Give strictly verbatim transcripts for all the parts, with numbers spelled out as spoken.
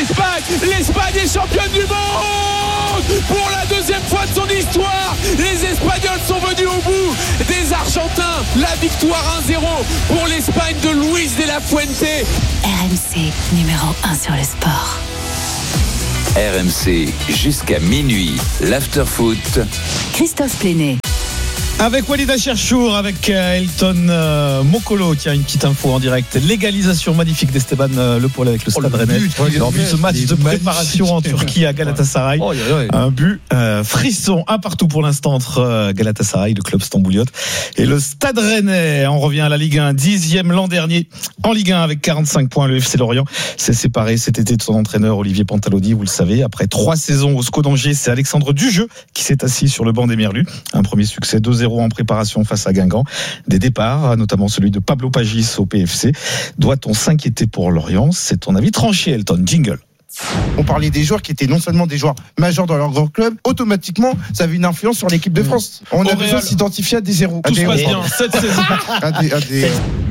l'Espagne. L'Espagne est championne du monde pour la deuxième fois de son histoire. Les Espagnols sont venus au bout des Argentins. La victoire un zéro pour l'Espagne de Luis de la Fuente. R M C, numéro un sur le sport. R M C, jusqu'à minuit, l'after-foot. Christophe Pléné. Avec Walid Acharchour, avec Elton euh, Mokolo, qui a une petite info en direct. Légalisation magnifique d'Esteban euh, Le Paul avec le Stade oh, Rennais. Lors de ce match de préparation en Turquie à Galatasaray. Oh, yeah, yeah. Un but euh, frisson, un partout pour l'instant entre euh, Galatasaray, le club stambouliote, et le Stade Rennais. On revient à la Ligue un, dixième l'an dernier en Ligue un avec quarante-cinq points. Le F C Lorient s'est séparé cet été de son entraîneur Olivier Pantaloni, vous le savez. Après trois saisons au S C O d'Angers, c'est Alexandre Dujeu qui s'est assis sur le banc des Merlus. Un premier succès deux zéro en préparation face à Guingamp. Des départs, notamment celui de Pablo Pagis au P F C. Doit-on s'inquiéter pour Lorient ? C'est ton avis tranché, Elton. Jingle. On parlait des joueurs qui étaient non seulement des joueurs majeurs dans leur grand club, automatiquement, ça avait une influence sur l'équipe de France. On a besoin de s'identifier à des zéros. Tout se passe bien, cette saison. à des, à des...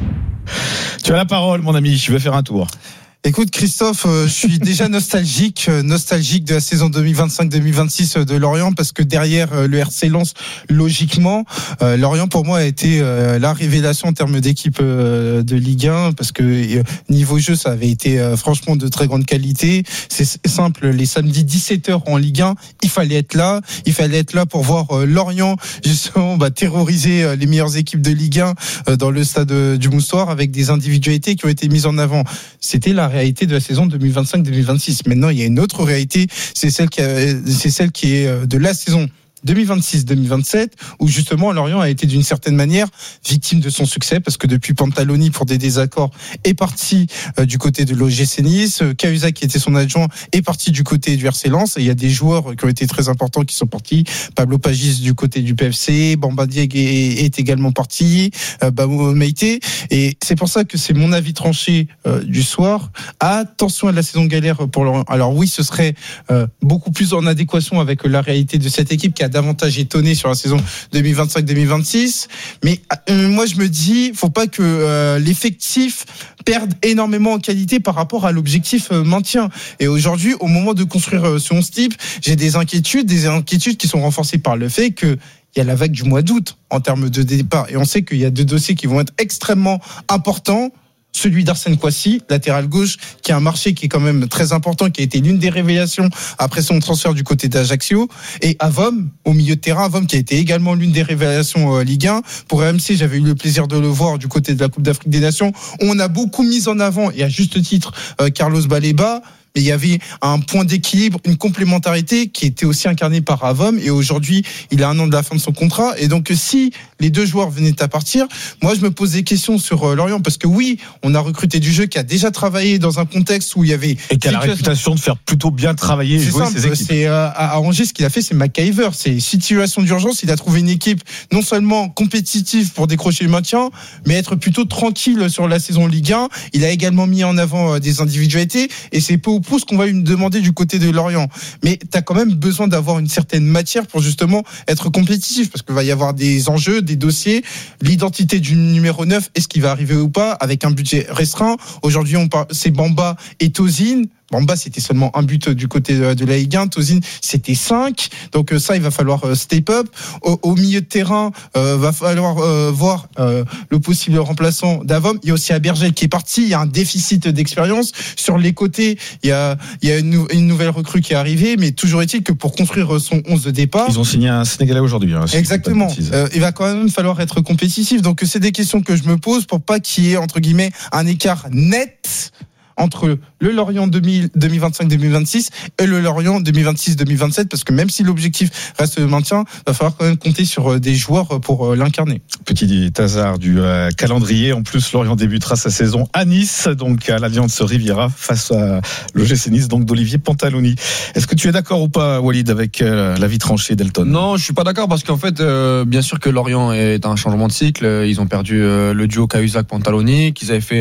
Tu as la parole, mon ami, je vais faire un tour. Écoute Christophe, euh, je suis déjà nostalgique, euh, nostalgique de la saison deux mille vingt-cinq deux mille vingt-six de Lorient parce que derrière euh, le R C Lens, logiquement, euh, Lorient pour moi a été euh, la révélation en termes d'équipe euh, de Ligue un parce que euh, niveau jeu ça avait été euh, franchement de très grande qualité. C'est simple, les samedis dix-sept heures en Ligue un, il fallait être là, il fallait être là pour voir euh, Lorient justement bah, terroriser euh, les meilleures équipes de Ligue un euh, dans le stade euh, du Moustoir avec des individualités qui ont été mises en avant. C'était la réalité de la saison deux mille vingt-cinq deux mille vingt-six. Maintenant, il y a une autre réalité, c'est celle qui, a, c'est celle qui est de la saison deux mille vingt-six deux mille vingt-sept, où justement Lorient a été d'une certaine manière victime de son succès, parce que depuis Pantaloni, pour des désaccords, est parti euh, du côté de l'O G C Nice. Cahuzac, qui était son adjoint, est parti du côté du R C Lens. Et il y a des joueurs qui ont été très importants qui sont partis. Pablo Pagis du côté du P F C, Bamba Dieng est, est également parti, euh, Bamou Meïté. Et c'est pour ça que c'est mon avis tranché euh, du soir. Attention à la saison galère pour Lorient. Alors oui, ce serait euh, beaucoup plus en adéquation avec la réalité de cette équipe qui a davantage étonné sur la saison deux mille vingt-cinq deux mille vingt-six, mais euh, moi je me dis faut pas que euh, l'effectif perde énormément en qualité par rapport à l'objectif euh, maintien. Et aujourd'hui, au moment de construire euh, ce onze type, j'ai des inquiétudes, des inquiétudes qui sont renforcées par le fait que il y a la vague du mois d'août en termes de départ, et on sait qu'il y a deux dossiers qui vont être extrêmement importants. Celui d'Arsène Kouassi, latéral gauche, qui a un marché qui est quand même très important, qui a été l'une des révélations après son transfert du côté d'Ajaccio, et Avom, au milieu de terrain, Avom qui a été également l'une des révélations euh, Ligue un. Pour R M C, j'avais eu le plaisir de le voir du côté de la Coupe d'Afrique des Nations. On a beaucoup mis en avant, et à juste titre, euh, Carlos Baleba. Mais il y avait un point d'équilibre, une complémentarité qui était aussi incarnée par Avom, et aujourd'hui, il a un an de la fin de son contrat. Et donc, si les deux joueurs venaient à partir, moi, je me pose des questions sur euh, Lorient, parce que oui, on a recruté du jeu qui a déjà travaillé dans un contexte où il y avait... Et qui a la réputation de faire plutôt bien travailler et c'est jouer simple, ses équipes. C'est, euh, à Angers, ce qu'il a fait, c'est MacGyver. C'est situation d'urgence. Il a trouvé une équipe non seulement compétitive pour décrocher le maintien, mais être plutôt tranquille sur la saison Ligue un. Il a également mis en avant euh, des individualités, et c'est peu pouce qu'on va lui demander du côté de Lorient. Mais tu as quand même besoin d'avoir une certaine matière pour justement être compétitif, parce qu'il va y avoir des enjeux, des dossiers, l'identité du numéro neuf, est-ce qu'il va arriver ou pas, avec un budget restreint. Aujourd'hui, on parle, c'est Bamba et Tozin. Bamba, c'était seulement un but du côté de la Ligue un. Tozin, c'était cinq. Donc ça, il va falloir step up. Au, au milieu de terrain, euh, va falloir euh, voir euh, le possible remplaçant d'Avom. Il y a aussi Abergel qui est parti. Il y a un déficit d'expérience. Sur les côtés, il y a, il y a une, une nouvelle recrue qui est arrivée. Mais toujours est-il que pour construire son onze de départ... Ils ont signé un Sénégalais aujourd'hui. Hein, exactement. Euh, il va quand même falloir être compétitif. Donc c'est des questions que je me pose pour pas qu'il y ait, entre guillemets, un écart net entre le Lorient deux mille vingt-cinq deux mille vingt-six et le Lorient deux mille vingt-six deux mille vingt-sept, parce que même si l'objectif reste le maintien, il va falloir quand même compter sur des joueurs pour l'incarner. Petit hasard du euh, calendrier. En plus, Lorient débutera sa saison à Nice, donc à l'Allianz Riviera, face à l'O G C Nice, donc d'Olivier Pantaloni. Est-ce que tu es d'accord ou pas, Walid, avec euh, l'avis tranché d'Elton ? Non, je suis pas d'accord, parce qu'en fait, euh, bien sûr que Lorient est un changement de cycle. Ils ont perdu euh, le duo Cahuzac-Pantaloni, qu'ils avaient fait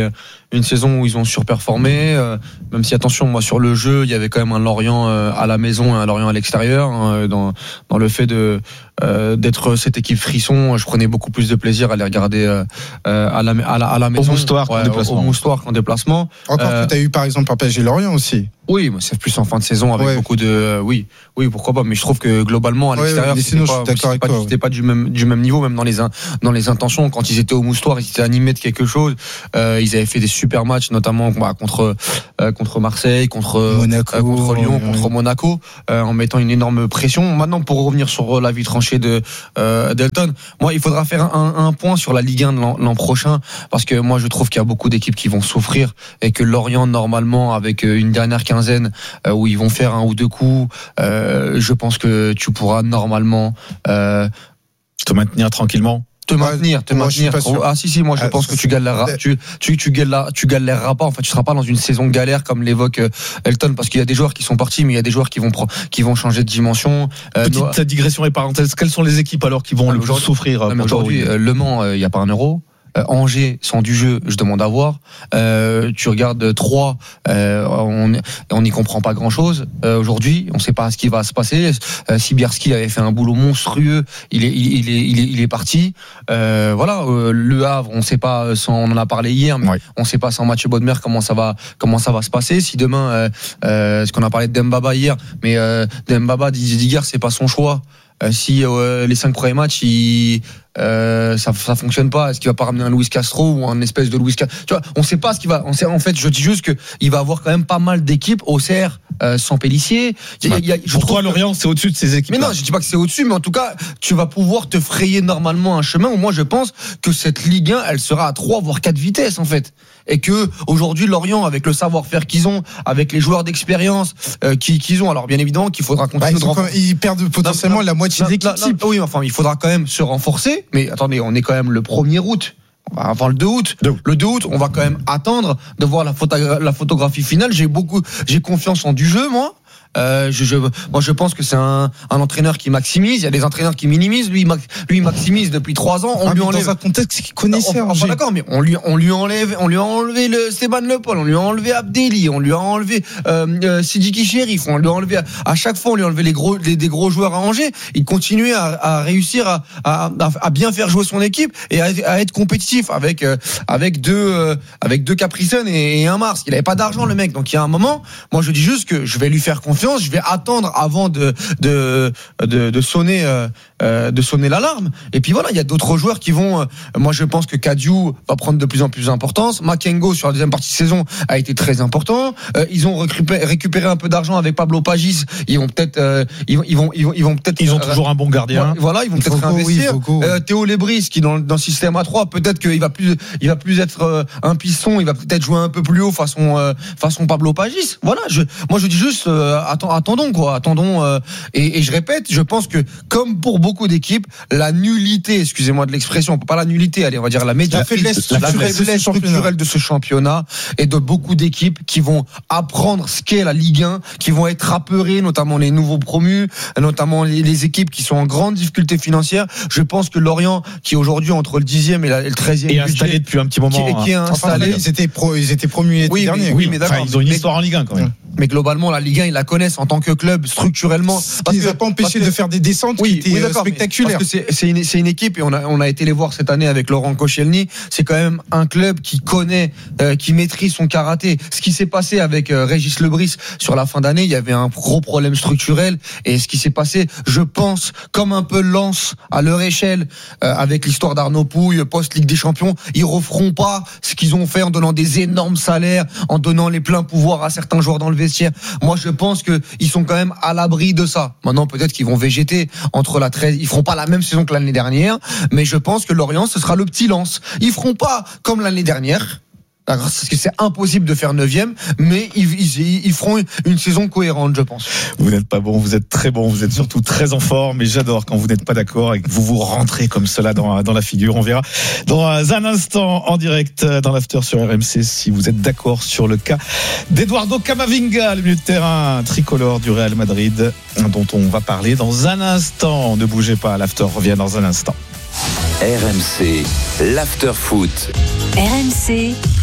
une saison où ils ont surperformé. Euh, même si attention, moi sur le jeu, il y avait quand même un Lorient euh, à la maison et un Lorient à l'extérieur. Hein, dans dans le fait de euh, d'être cette équipe frisson, je prenais beaucoup plus de plaisir à les regarder euh, à la à la, à la maison. Au Moustoir qu'en ouais, déplacement. Au Moustoir qu'en déplacement. Encore euh, que tu as eu par exemple un P S G Lorient aussi. Oui, mais c'est plus en fin de saison avec ouais. beaucoup de euh, oui, oui, pourquoi pas. Mais je trouve que globalement à l'extérieur, ouais, c'était pas, c'était pas, toi, c'était pas du même du même niveau, même dans les dans les intentions. Quand ils étaient au Moustoir, ils étaient animés de quelque chose. Euh, ils avaient fait des super matchs, notamment bah, contre euh, contre Marseille, contre Monaco, euh, contre Lyon, ouais. contre Monaco, euh, en mettant une énorme pression. Maintenant, pour revenir sur la vie tranchée de euh, d'Elton, moi, il faudra faire un, un point sur la Ligue un de l'an, l'an prochain, parce que moi, je trouve qu'il y a beaucoup d'équipes qui vont souffrir et que Lorient, normalement, avec une dernière quinzaine euh, où ils vont faire un ou deux coups, euh, je pense que tu pourras normalement euh, te maintenir tranquillement. Te maintenir, te moi, maintenir. Ah si si, moi je ah, pense que tu galéreras, tu tu tu galéreras, tu galéreras pas. En fait, tu seras pas dans une saison galère comme l'évoque Elton, parce qu'il y a des joueurs qui sont partis, mais il y a des joueurs qui vont qui vont changer de dimension. Petite euh, digression et parenthèse. Quelles sont les équipes alors qui vont le plus souffrir non, aujourd'hui? Euh, Le Mans, il euh, y a pas un euro. Euh, Angers sans du jeu, je demande à voir. Euh, tu regardes Troyes, euh, on on n'y comprend pas grand chose. Euh, aujourd'hui, on ne sait pas ce qui va se passer. Euh, Sibierski avait fait un boulot monstrueux. Il est il, il est il est il est parti. Euh, voilà. Euh, Le Havre, on ne sait pas. Sans, on en a parlé hier, mais ouais. on ne sait pas sans Mathieu Bodmer comment ça va comment ça va se passer. Si demain, euh, euh, ce qu'on a parlé de Dembaba hier, mais euh, Dembaba, Didier Digard, c'est pas son choix. Euh, si euh, les cinq premiers matchs, il, euh, ça ça fonctionne pas, est-ce qu'il va pas ramener un Luis Castro ou un espèce de Luis Castro? Tu vois, on sait pas ce qu'il va. On sait, en fait, je dis juste que il va avoir quand même pas mal d'équipes. Au C R euh, sans Pélissier. Il y a, il y a, Pour toi, Lorient, c'est au-dessus de ces équipes. Mais non, je dis pas que c'est au-dessus, mais en tout cas, tu vas pouvoir te frayer normalement un chemin où moi je pense que cette Ligue un, elle sera à trois voire quatre vitesses en fait. Et que aujourd'hui Lorient, avec le savoir-faire qu'ils ont, avec les joueurs d'expérience euh, qu'ils, qu'ils ont, alors bien évidemment qu'il faudra continuer. Bah, ils, de renforcer. Ils perdent potentiellement non, la moitié de l'équipe. Oui, enfin, il faudra quand même se renforcer. Mais attendez, on est quand même le premier août. Enfin, le deux août. Le deux août, on va quand même attendre de voir la, photo- la photographie finale. J'ai beaucoup, j'ai confiance en du jeu, moi. Euh, je, je, moi, je pense que c'est un, un entraîneur qui maximise. Il y a des entraîneurs qui minimisent. Lui, lui, il maximise depuis trois ans. On ah, lui enlève. Dans un contexte qu'il connaissait. Enfin, d'accord, mais on lui, on lui enlève, on lui a enlevé le Stéban Le Paul, on lui a enlevé Abdelli, on lui a enlevé euh, euh, Sidiki Chérif, on lui a enlevé à, à chaque fois, on lui a enlevé les gros, les, des gros joueurs à Angers. Il continuait à, à réussir à, à, à bien faire jouer son équipe et à, à être compétitif avec, euh, avec deux, euh, avec deux Capricen et, et un Mars. Il avait pas d'argent, le mec. Donc il y a un moment, moi je dis juste que je vais lui faire confiance, je vais attendre avant de de de, de sonner euh, de sonner l'alarme. Et puis voilà, il y a d'autres joueurs qui vont. Euh, moi, je pense que Kadiou va prendre de plus en plus d'importance. Makengo sur la deuxième partie de saison a été très important. Euh, ils ont récupéré, récupéré un peu d'argent avec Pablo Pagis. Ils vont peut-être. Euh, ils vont. Ils vont. Ils vont. Ils vont peut-être. Ils ont toujours un bon gardien. Voilà, ils vont peut-être Foucault, investir. Oui, Foucault, euh, Théo Lebris qui dans dans le système à trois, peut-être qu'il va plus. Il va plus être euh, un piston. Il va peut-être jouer un peu plus haut façon euh, façon Pablo Pagis. Voilà. Je. Moi, je dis juste. Euh, attend, attendons quoi. Attendons. Euh, et, et je répète, je pense que comme pour beaucoup d'équipes, la nullité, excusez-moi de l'expression, pas la nullité, allez, on va dire la médiocrité, la faiblesse structurelle de ce championnat et de beaucoup d'équipes qui vont apprendre ce qu'est la Ligue un, qui vont être apeurées, notamment les nouveaux promus, notamment les, les équipes qui sont en grande difficulté financière. Je pense que Lorient, qui est aujourd'hui entre le dixième et, la, et le treizième, est installé depuis un petit moment, qui, qui est installé, enfin, ils étaient pro, ils étaient promus l'été oui, dernier. Mais, oui, mais d'accord. Enfin, ils ont une histoire en Ligue un quand même. Mais globalement, la Ligue un, ils la connaissent en tant que club structurellement. Ce qui ne les a pas empêchés de faire des descentes oui, qui étaient oui, spectaculaires. Parce que c'est, c'est, une, c'est une équipe, et on a, on a été les voir cette année avec Laurent Koscielny, c'est quand même un club qui connaît, euh, qui maîtrise son karaté. Ce qui s'est passé avec euh, Régis Lebris sur la fin d'année, il y avait un gros problème structurel. Et ce qui s'est passé, je pense, comme un peu Lens à leur échelle, euh, avec l'histoire d'Arnaud Pouille, post-Ligue des Champions, ils referont pas ce qu'ils ont fait en donnant des énormes salaires, en donnant les pleins pouvoirs à certains joueurs dans le vestiaire. Moi, je pense que ils sont quand même à l'abri de ça. Maintenant, peut-être qu'ils vont végéter entre la treize. Ils feront pas la même saison que l'année dernière, mais je pense que Lorient, ce sera le petit Lens. Ils feront pas comme l'année dernière, parce que c'est impossible de faire neuvième, mais ils, ils, ils feront une saison cohérente, je pense. Vous n'êtes pas bon, vous êtes très bon, vous êtes surtout très en forme, et j'adore quand vous n'êtes pas d'accord et que vous vous rentrez comme cela dans, dans la figure. On verra dans un instant en direct dans l'after sur R M C si vous êtes d'accord sur le cas d'Eduardo Camavinga, le milieu de terrain tricolore du Real Madrid, dont on va parler dans un instant. Ne bougez pas, l'after revient dans un instant. R M C, l'after foot. R M C,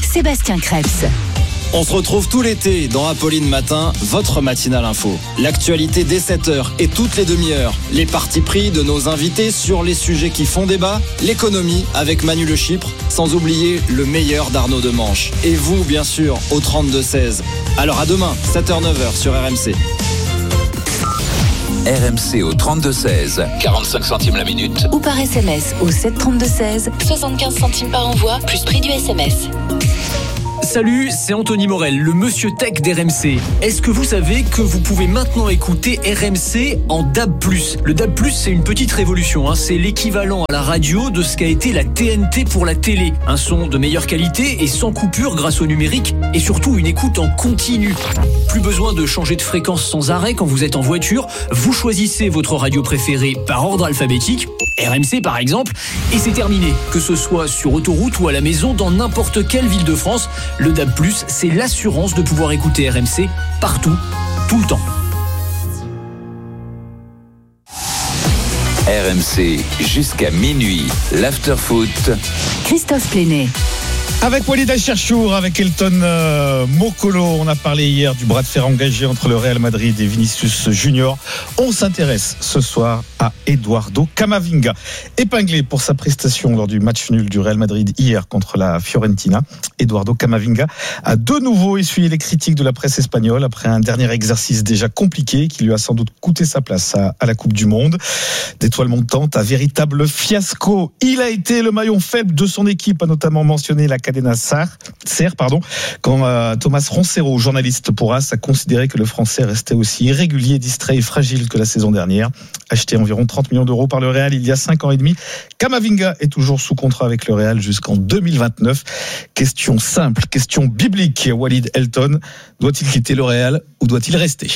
Sébastien Krebs. On se retrouve tout l'été dans Apolline Matin, votre matinale info. L'actualité dès sept heures et toutes les demi-heures. Les partis pris de nos invités sur les sujets qui font débat. L'économie avec Manu Le Chypre, sans oublier le meilleur d'Arnaud Demanche. Et vous, bien sûr, au trente-deux seize. Alors à demain, sept heures neuf heures sur R M C. R M C au trente-deux seize, quarante-cinq centimes la minute. Ou par S M S au sept trente-deux seize, soixante-quinze centimes par envoi, plus prix du S M S. Salut, c'est Anthony Morel, le monsieur tech d'R M C. Est-ce que vous savez que vous pouvez maintenant écouter R M C en D A B plus? Le D A B plus, c'est une petite révolution, hein. C'est l'équivalent à la radio de ce qu'a été la T N T pour la télé. Un son de meilleure qualité et sans coupure grâce au numérique, et surtout une écoute en continu. Plus besoin de changer de fréquence sans arrêt quand vous êtes en voiture. Vous choisissez votre radio préférée par ordre alphabétique, R M C par exemple, et c'est terminé. Que ce soit sur autoroute ou à la maison, dans n'importe quelle ville de France, le D A B plus, c'est l'assurance de pouvoir écouter R M C partout, tout le temps. R M C jusqu'à minuit, l'after-foot. Christophe Plénet. Avec Walid Acharchour, avec Elton euh, Mokolo, on a parlé hier du bras de fer engagé entre le Real Madrid et Vinicius Junior. On s'intéresse ce soir à Eduardo Camavinga, épinglé pour sa prestation lors du match nul du Real Madrid hier contre la Fiorentina. Eduardo Camavinga a de nouveau essuyé les critiques de la presse espagnole après un dernier exercice déjà compliqué qui lui a sans doute coûté sa place à, à la Coupe du Monde. D'étoile montante, un véritable fiasco. Il a été le maillon faible de son équipe, a notamment mentionné la Cadena Ser, pardon, quand euh, Thomas Roncero, journaliste pour A S, a considéré que le Français restait aussi irrégulier, distrait et fragile que la saison dernière. Acheté environ trente millions d'euros par le Real il y a cinq ans et demi, Camavinga est toujours sous contrat avec le Real jusqu'en deux mille vingt-neuf. Question simple, question biblique. Walid, Elton, doit-il quitter le Real ou doit-il rester?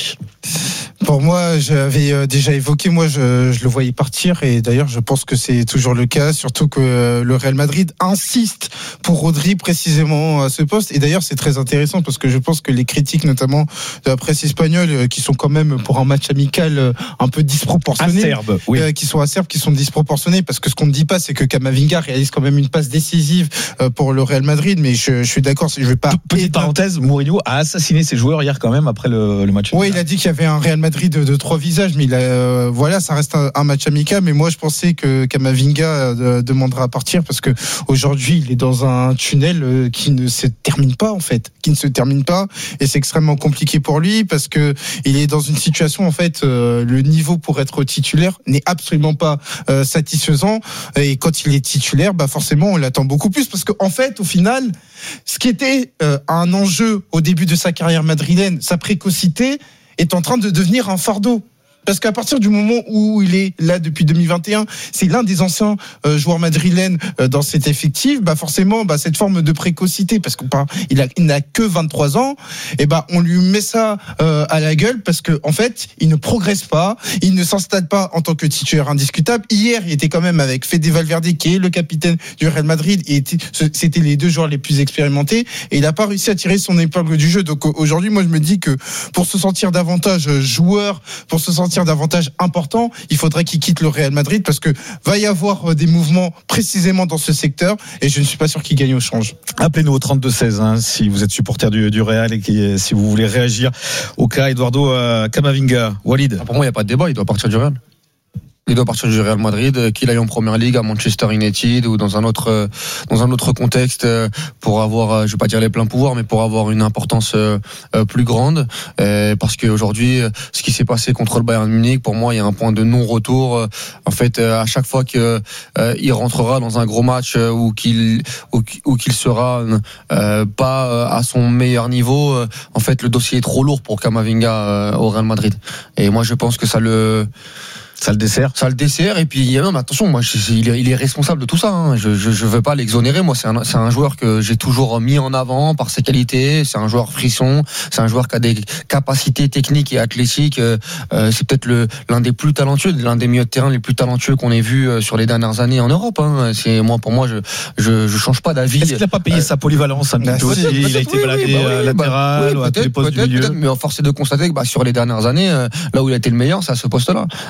Pour moi, j'avais déjà évoqué, moi je, je le voyais partir, et d'ailleurs je pense que c'est toujours le cas, surtout que le Real Madrid insiste pour Rodri précisément à ce poste. Et d'ailleurs c'est très intéressant parce que je pense que les critiques notamment de la presse espagnole, qui sont quand même pour un match amical un peu disproportionnées, acerbes, oui. euh, qui sont acerbes, qui sont disproportionnées, parce que ce qu'on ne dit pas, c'est que Camavinga réalise quand même une passe décisive pour le Real Madrid, mais je, je suis d'accord, je vais pas... Petite éteindre. Parenthèse, Mourinho a assassiné ses joueurs hier quand même après le, le match. Oui, il a dit qu'il y avait un Real Madrid De, de trois visages, mais il a, euh, voilà, ça reste un, un match amical. Mais moi, je pensais que Camavinga euh, demandera à partir parce que aujourd'hui, il est dans un tunnel euh, qui ne se termine pas en fait, qui ne se termine pas, et c'est extrêmement compliqué pour lui parce que il est dans une situation en fait, euh, le niveau pour être titulaire n'est absolument pas euh, satisfaisant. Et quand il est titulaire, bah forcément, on l'attend beaucoup plus parce que en fait, au final, ce qui était euh, un enjeu au début de sa carrière madrilène, sa précocité, est en train de devenir un fardeau. Parce qu'à partir du moment où il est là depuis deux mille vingt et un, c'est l'un des anciens euh, joueurs madrilènes euh, dans cet effectif, bah forcément, bah cette forme de précocité, parce qu'il a, il n'a que vingt-trois ans, et bah on lui met ça euh, à la gueule parce que en fait, il ne progresse pas, il ne s'installe pas en tant que titulaire indiscutable. Hier, il était quand même avec Fede Valverde, qui est le capitaine du Real Madrid, et était, c'était les deux joueurs les plus expérimentés, et il n'a pas réussi à tirer son épingle du jeu. Donc aujourd'hui, moi je me dis que pour se sentir davantage joueur, pour se sentir davantage important, il faudrait qu'il quitte le Real Madrid parce que va y avoir des mouvements précisément dans ce secteur et je ne suis pas sûr qu'il gagne au change. Appelez-nous au trente-deux seize hein, si vous êtes supporter du, du Real et qui, si vous voulez réagir au cas Eduardo euh, Camavinga. Walid. Pour moi, il n'y a pas de débat, il doit partir du Real. Il doit partir du Real Madrid, qu'il aille en Première Ligue à Manchester United ou dans un autre dans un autre contexte pour avoir, je vais pas dire les pleins pouvoirs, mais pour avoir une importance plus grande. Parce qu'aujourd'hui, ce qui s'est passé contre le Bayern Munich, pour moi, il y a un point de non-retour. En fait, à chaque fois que il rentrera dans un gros match ou qu'il ou qu'il sera pas à son meilleur niveau, en fait, le dossier est trop lourd pour Camavinga au Real Madrid. Et moi, je pense que ça le Ça le dessert. Ça le dessert. Et puis, non, mais attention, moi, je, il, est, il est responsable de tout ça. Hein. Je, je, je veux pas l'exonérer. Moi, c'est un, c'est un joueur que j'ai toujours mis en avant par ses qualités. C'est un joueur frisson. C'est un joueur qui a des capacités techniques et athlétiques. Euh, c'est peut-être le, l'un des plus talentueux, l'un des milieux de terrain les plus talentueux qu'on ait vu sur les dernières années en Europe. Hein. C'est moi, pour moi, je, je, je change pas d'avis. Est-ce qu'il a pas payé euh, sa polyvalence un petit peu aussi? Il a été oui, baladé oui, bah, oui, latéral, bah, oui, à tous les postes du milieu. Mais force est de constater que bah, sur les dernières années, euh, là où il a été le meilleur, c'est à ce poste-là. Euh,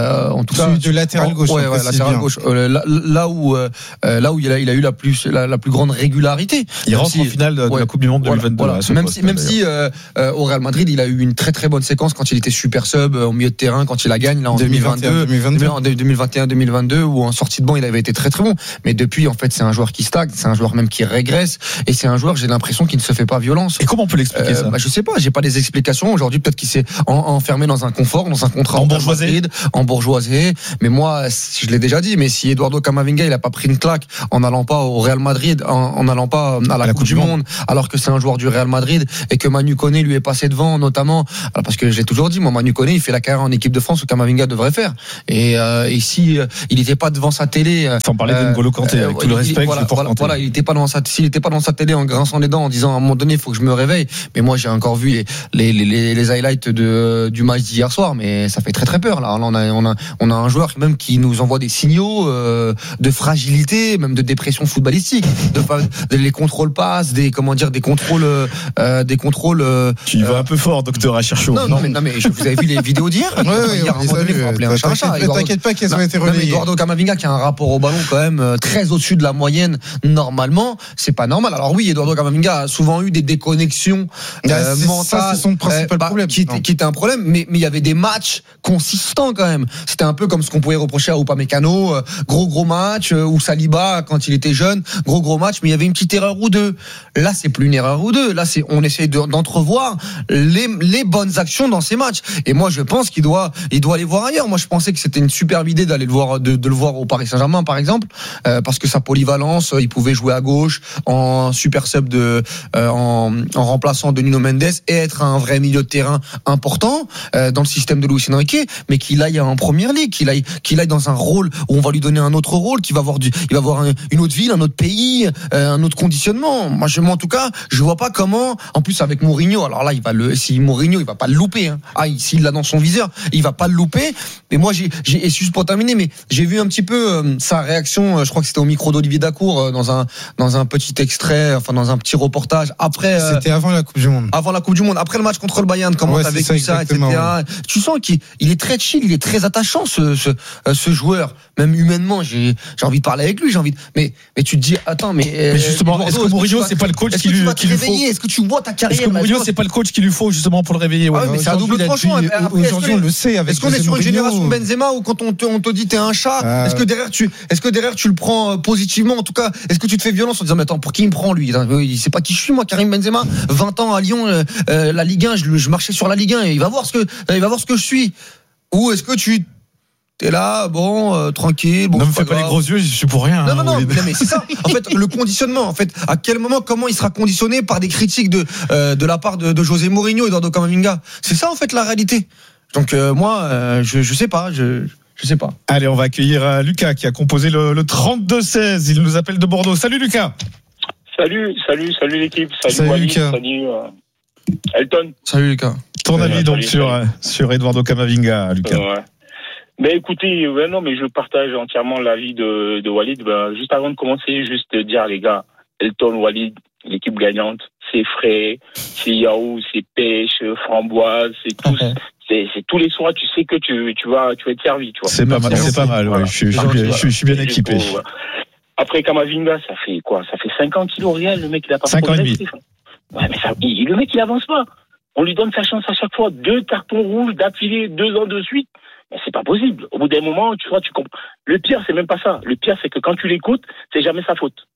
Euh, en tout cas, de latéral gauche. Ouais, ouais, latéral gauche. Euh, là, là où, euh, là où il a, il a eu la plus, la, la plus grande régularité. Il rentre si, en finale de ouais, la Coupe du Monde deux mille vingt-deux. Voilà, voilà. Même poste, si, même si euh, euh, au Real Madrid, il a eu une très très bonne séquence quand il était super sub au milieu de terrain, quand il la gagne là en deux mille vingt-deux, deux mille vingt et un deux mille vingt-deux, où en sortie de banc, il avait été très très bon. Mais depuis, en fait, c'est un joueur qui stagne, c'est un joueur même qui régresse, et c'est un joueur, j'ai l'impression qu'il ne se fait pas violence. Et comment on peut l'expliquer euh, ça bah, je sais pas, j'ai pas des explications. Aujourd'hui, peut-être qu'il s'est en, enfermé dans un confort, dans un contrat en bourgeoisie, en bourgeoisie. Mais moi, je l'ai déjà dit, mais si Eduardo Camavinga, il a pas pris une claque en n'allant pas au Real Madrid, en, en n'allant pas à la, à la Coupe, Coupe du Monde, monde, alors que c'est un joueur du Real Madrid et que Manu Koné lui est passé devant, notamment, alors parce que je l'ai toujours dit, moi, Manu Koné, il fait la carrière en équipe de France que Camavinga devrait faire. Et, euh, et si euh, il n'était pas devant sa télé, euh, sans parler de N'Golo Kanté, avec euh, tout le respect, voilà, voilà, voilà, il n'était pas dans sa, s'il n'était pas dans sa télé en grinçant les dents, en disant à un moment donné, il faut que je me réveille. Mais moi, j'ai encore vu les les les, les highlights de du match d'hier soir, mais ça fait très très peur. Là, là on a on a on a un joueur même qui nous envoie des signaux euh, de fragilité, même de dépression footballistique, de, de les contrôles passes, des comment dire, des contrôles, euh, des contrôles. Euh, tu y vas un peu fort, docteur Acherchour. Non, non, mais, non, mais je, vous avez vu les vidéos d'hier. Ouais, ouais, hier, on les a vues. T'inquiète pas qu'elles ont été relayées. Eduardo Camavinga qui a un rapport au ballon quand même très au-dessus de la moyenne normalement, c'est pas normal. Alors oui, Eduardo Camavinga a souvent eu des déconnexions euh, mentales, ça, c'est son principal euh, bah, problème, qui, qui était un problème. Mais mais il y avait des matchs consistants quand même. C'était un peu comme ce qu'on pouvait reprocher à Upamecano, euh, gros gros match, euh, ou Saliba quand il était jeune, gros gros match, mais il y avait une petite erreur ou deux. Là, c'est plus une erreur ou deux. Là, c'est on essaie de, d'entrevoir les les bonnes actions dans ces matchs. Et moi, je pense qu'il doit il doit aller voir ailleurs. Moi, je pensais que c'était une superbe idée d'aller le voir de, de le voir au Paris Saint-Germain, par exemple, euh, parce que sa polyvalence, il pouvait jouer à gauche en super sub de euh, en, en remplaçant de Nuno Mendes et être un vrai milieu de terrain important euh, dans le système de Luis Enrique, mais qu'il aille en première ligue, qu'il aille qu'il aille dans un rôle où on va lui donner un autre rôle, qu'il va avoir du, il va avoir un, une autre ville, un autre pays, euh, un autre conditionnement. Moi, je, moi, en tout cas, je vois pas comment. En plus, avec Mourinho, alors là, il va le, si Mourinho, il va pas le louper. Hein. Ah, s'il l'a dans son viseur, il va pas le louper. Mais moi, j'ai, j'ai, et juste pour terminer, mais j'ai vu un petit peu euh, sa réaction. Euh, je crois que c'était au micro d'Olivier Dacour euh, dans un dans un petit extrait, enfin dans un petit reportage après. Euh, c'était avant la Coupe du Monde. Avant la Coupe du Monde, après le match contre le Bayern, comment ouais, t'as vécu ça, ça et cetera. Ouais. Tu sens qu'il il est très chill, il est très attachant ce ce, ce joueur. Même humainement, j'ai j'ai envie de parler avec lui, j'ai envie de. Mais mais tu te dis attends, mais. Mais justement, Eduardo, est-ce que Mourinho c'est pas le coach qui lui qui lui faut? Est-ce que tu vois ta carrière? Est-ce que Mourinho c'est pas le coach qu'il lui faut justement pour le réveiller? Ouais, mais c'est un double tranchant. Aujourd'hui, on le sait. Est-ce qu'on est sur une génération Benzema où quand on te on te dit t'es un chat, est-ce que derrière tu est-ce que derrière tu le prends positivement? En tout cas, est-ce que tu te fais violence en disant mais attends, pour qui il me prend lui? Il sait pas qui je suis moi, Karim Benzema. vingt ans à Lyon, euh, la Ligue un, je, je marchais sur la Ligue un et il va voir ce que il va voir ce que je suis. Ou est-ce que tu t'es là, bon, euh, tranquille. Bon, ne me fais pas, pas les gros yeux, je suis pour rien. Non, non, non, mais, mais c'est ça. En fait, le conditionnement. En fait, à quel moment, comment il sera conditionné par des critiques de euh, de la part de, de José Mourinho et d'Eduardo Camavinga? C'est ça en fait la réalité. Donc euh, moi, euh, je je sais pas, je je sais pas. Allez, on va accueillir euh, Lucas qui a composé le, le trente-deux seize. Il nous appelle de Bordeaux. Salut Lucas. Salut, salut, salut l'équipe. Salut, salut Walid, Lucas. Salut euh, Elton. Salut Lucas. Ton salut, avis salut, donc salut, sur salut. sur Eduardo Camavinga, Lucas. Euh, ouais. Mais écoutez, ouais, non, mais je partage entièrement l'avis de, de Walid. Ben, juste avant de commencer, juste dire les gars, Elton, Walid, l'équipe gagnante, c'est frais, c'est yaourt, c'est pêche, framboise, c'est tous. C'est, c'est tous les soirs, tu sais que tu, tu vas, tu vas être servi, tu vois. C'est pas mal, c'est pas mal, ouais. Je suis, je suis, je suis, je suis bien équipé. Coup, voilà. Après Camavinga, ça fait quoi? Ça fait cinquante kilos réel, le mec, il a pas cinq ans et demi. Ouais, mais ça, il, le mec, il avance pas. On lui donne sa chance à chaque fois. Deux cartons rouges d'affilée, deux ans de suite. Mais c'est pas possible. Au bout d'un moment, tu vois, tu comprends. Le pire, c'est même pas ça. Le pire, c'est que quand tu l'écoutes, c'est jamais sa faute.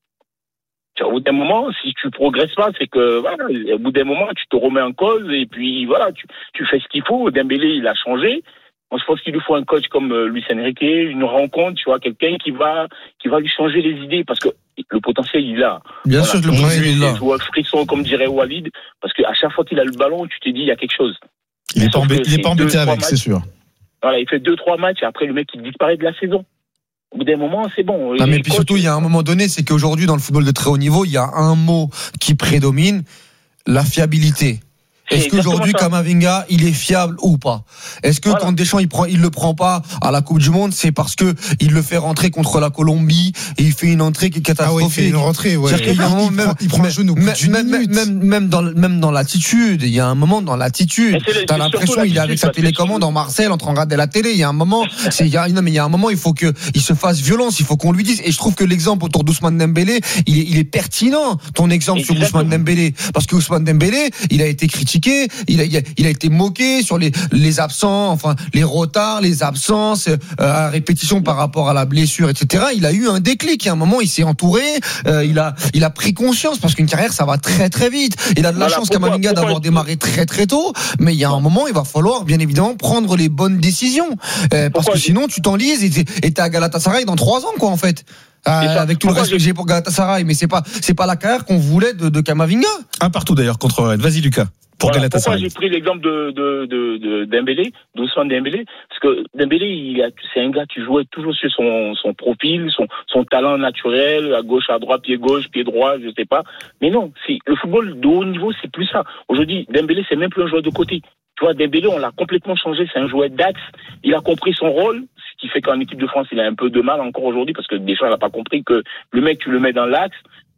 Tu vois, au bout d'un moment, si tu progresses pas, c'est que, voilà, au bout d'un moment, tu te remets en cause et puis, voilà, tu, tu fais ce qu'il faut. Dembélé, il a changé. Moi, je pense qu'il lui faut un coach comme euh, Luis Enrique, une rencontre, tu vois, quelqu'un qui va, qui va lui changer les idées parce que le potentiel, il est là. Bien voilà. sûr que le potentiel, il est là. Tu vois, frisson, comme dirait Walid, parce qu'à chaque fois qu'il a le ballon, tu te dis, il y a quelque chose. Il est pas, embê- il est pas embêté avec, matchs, c'est sûr. Voilà, il fait deux, trois matchs et après, le mec, il disparaît de la saison. Au bout d'un moment, c'est bon. Non, mais puis coachs, surtout, il y a un moment donné, c'est qu'aujourd'hui, dans le football de très haut niveau, il y a un mot qui prédomine, la fiabilité. Est-ce qu'aujourd'hui Kamavinga il est fiable ou pas? Est-ce que voilà. quand Deschamps il prend, il le prend pas à la Coupe du Monde, c'est parce que il le fait rentrer contre la Colombie et il fait une entrée qui est catastrophique. Ah ouais, il fait une rentrée, ouais. C'est-à-dire qu'il y a un moment, il, même, prend, il prend un genou même, même, même, même dans même dans l'attitude, il y a un moment dans l'attitude, t'as l'impression il est avec sa télécommande en Marseille en train de regarder la télé. Il y a un moment, c'est il y a non mais il y a un moment il faut que il se fasse violence, il faut qu'on lui dise. Et je trouve que l'exemple autour d'Ousmane Dembélé, il est il est pertinent. Ton exemple sur Ousmane Dembélé, parce que Ousmane Dembélé, il a été critiqué, il a il a, il a été moqué sur les les absents, enfin les retards, les absences euh, à répétition par rapport à la blessure, et cetera. Il a eu un déclic. À un moment, il s'est entouré, euh, il a il a pris conscience parce qu'une carrière ça va très très vite. Il a de la voilà, chance Kamavinga d'avoir démarré très très tôt, mais il y a un moment, il va falloir bien évidemment prendre les bonnes décisions euh, parce que sinon tu t'enlises et t'es, t'es à Galatasaray dans trois ans quoi en fait. Euh, avec tout le respect que j'ai pour Galatasaray, mais c'est pas c'est pas la carrière qu'on voulait de, de Kamavinga. Un partout d'ailleurs contre Rennes. Vas-y Lucas. Pour voilà, pourquoi j'ai pris l'exemple de, de, de, de Dembélé, d'Ousmane Dembélé, parce que Dembélé, il a, c'est un gars qui jouait toujours sur son, son profil, son, son talent naturel, à gauche, à droite, pied gauche, pied droit, je sais pas. Mais non, c'est, le football de haut niveau, c'est plus ça. Aujourd'hui, Dembélé, c'est même plus un joueur de côté. Tu vois, Dembélé, on l'a complètement changé, c'est un joueur d'axe. Il a compris son rôle, ce qui fait qu'en équipe de France, il a un peu de mal encore aujourd'hui, parce que Deschamps n'a pas compris que le mec, tu le mets dans l'axe,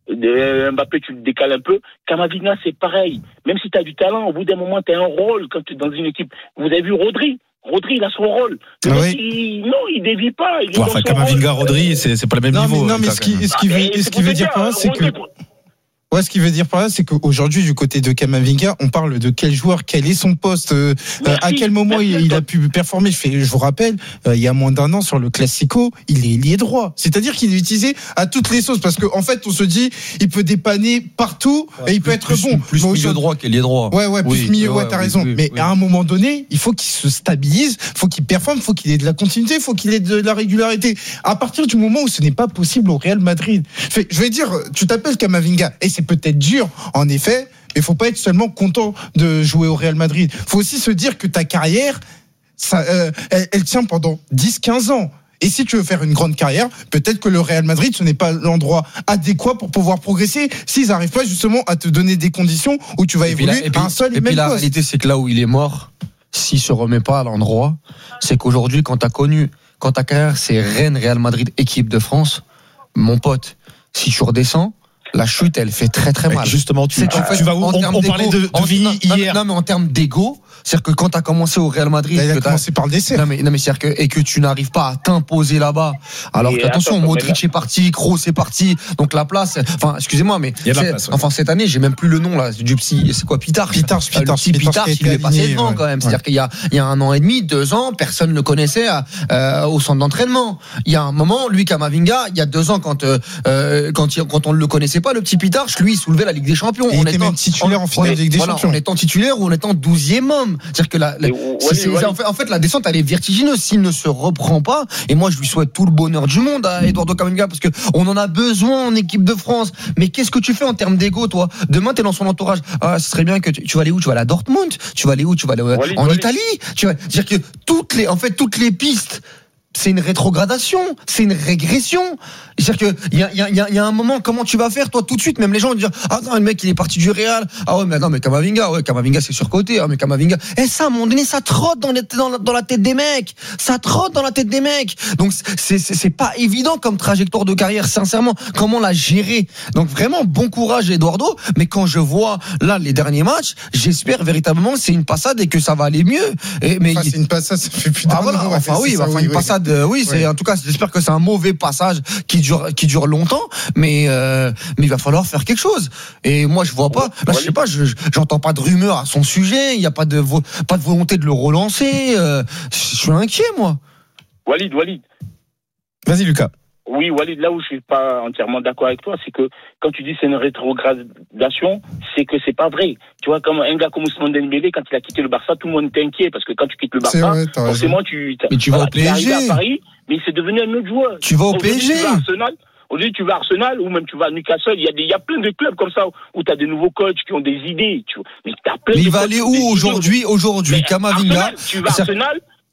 Mbappé, tu le décales un peu. Kamavinga, c'est pareil. Même si tu as du talent, au bout d'un moment, tu as un rôle quand tu es dans une équipe. Vous avez vu Rodri. Rodri, il a son rôle. Le oui. mec, il, non, il dévie pas. Il ouais, enfin, Kamavinga, Rodri, c'est, c'est pas le même non, niveau. Mais, non, mais ce qui, ce qui veut, ah, ce qui veut dire par là, c'est que. Ouais, ce qui veut dire par là, c'est qu'aujourd'hui, du côté de Kamavinga, on parle de quel joueur, quel est son poste, euh, merci, à quel moment merci, il, il a pu performer. Je, fais, je vous rappelle, euh, il y a moins d'un an sur le Classico, il est lié droit. C'est-à-dire qu'il est utilisé à toutes les sauces, parce qu'en en fait, on se dit, il peut dépanner partout ouais, et il peut être plus, bon. Plus milieu aujourd'hui, droit qu'ailier droit. Ouais, ouais, plus oui, milieu, ouais, ouais, t'as oui, raison. Oui, Mais oui. à un moment donné, il faut qu'il se stabilise, il faut qu'il performe, il faut qu'il ait de la continuité, il faut qu'il ait de la régularité. À partir du moment où ce n'est pas possible au Real Madrid, fait, je vais dire, tu t'appelles Kamavinga et c'est peut-être dur, en effet, mais faut pas être seulement content de jouer au Real Madrid. Faut aussi se dire que ta carrière, ça, euh, elle, elle tient pendant dix quinze ans. Et si tu veux faire une grande carrière, peut-être que le Real Madrid, ce n'est pas l'endroit adéquat pour pouvoir progresser s'ils n'arrivent pas justement à te donner des conditions où tu vas et évoluer puis, à un seul et, et même puis la poste. réalité, c'est que là où il est mort, s'il se remet pas à l'endroit, c'est qu'aujourd'hui, quand t'as connu, quand ta carrière, c'est Rennes, Real Madrid, équipe de France, mon pote, si tu redescends, la chute, elle fait très très mal. Justement, tu, c'est, tu, fait, tu vas où on, on parlait de, de en, vie non, hier. Non, mais en termes d'ego, c'est-à-dire que quand t'as commencé au Real Madrid, là, il a que commencé par le dessert. Non mais non mais c'est-à-dire que et que tu n'arrives pas à t'imposer là-bas. Alors que, attention, attends, Modric est parti, Kroos est parti, donc la place. Enfin, excusez-moi, mais il y a la place, ouais. Enfin cette année, j'ai même plus le nom là du psy. C'est quoi, Pitard Pitard, Pitard, Pitard, Pitard, il est passé devant ouais. quand même. C'est-à-dire ouais. qu'il y a il y a un an et demi, deux ans, personne ne le connaissait à, euh, au centre d'entraînement. Il y a un moment, lui Kamavinga, il y a deux ans quand euh, quand il, quand on ne le connaissait pas, le petit Pitard, lui, il soulevait la Ligue des Champions. Et on était même titulaire en finale de Ligue des voilà, Champions. En étant titulaire ou en étant douzième homme. C'est-à-dire que la, la c'est, c'est, en, fait, en fait, la descente, elle est vertigineuse s'il ne se reprend pas. Et moi, je lui souhaite tout le bonheur du monde à Eduardo Camavinga parce que on en a besoin en équipe de France. Mais qu'est-ce que tu fais en termes d'ego, toi? Demain, t'es dans son entourage. Ah, ce serait bien que tu, tu vas aller où? Tu vas aller à Dortmund? Tu vas aller où? Tu vas aller Walid, en Walid. Italie? Tu vas, c'est-à-dire que toutes les, en fait, toutes les pistes, c'est une rétrogradation, c'est une régression. C'est-à-dire qu'il y a, y, a, y, a, y a un moment, comment tu vas faire, toi, tout de suite, même les gens vont dire, ah non, le mec, il est parti du Real. Ah ouais, mais non, mais Kamavinga, ouais, Kamavinga, c'est surcoté, ah, mais Kamavinga. Et ça, à un moment donné, ça trotte dans, les, dans, la, dans la tête des mecs. Ça trotte dans la tête des mecs. Donc, c'est, c'est, c'est pas évident comme trajectoire de carrière, sincèrement, comment la gérer. Donc, vraiment, bon courage, Eduardo. Mais quand je vois, là, les derniers matchs, j'espère véritablement que c'est une passade et que ça va aller mieux. Et, mais enfin, c'est une passade, ça fait plus d'un ah, voilà, an. Enfin, oui, enfin, oui, une oui. passade, euh, oui, c'est, oui. En tout cas, j'espère que c'est un mauvais passage qui dure, qui dure longtemps, mais, euh, mais il va falloir faire quelque chose. Et moi, je vois pas, là, je sais pas, je, j'entends pas de rumeurs à son sujet, il y a pas de, vo- pas de volonté de le relancer, euh, je suis inquiet, moi. Walid, Walid. Vas-y, Lucas. Oui, Walid, là où je suis pas entièrement d'accord avec toi, c'est que quand tu dis c'est une rétrogradation, c'est que c'est pas vrai. Tu vois, comme un gars comme Ousmane Dembélé, quand il a quitté le Barça, tout le monde était inquiet parce que quand tu quittes le Barça, vrai, forcément tu. Mais tu voilà, vas au P S G. Tu es arrivé à Paris, mais c'est devenu un autre joueur. Tu vas au P S G. Tu vas à Arsenal. Aujourd'hui, tu vas à Arsenal ou même tu vas à Newcastle. Il y a des, il y a plein de clubs comme ça où tu as des nouveaux coachs qui ont des idées. Tu vois. Mais t'as plein mais de il va aller où aujourd'hui, aujourd'hui, mais Kamavinga? Arsenal, tu vas à Arsenal.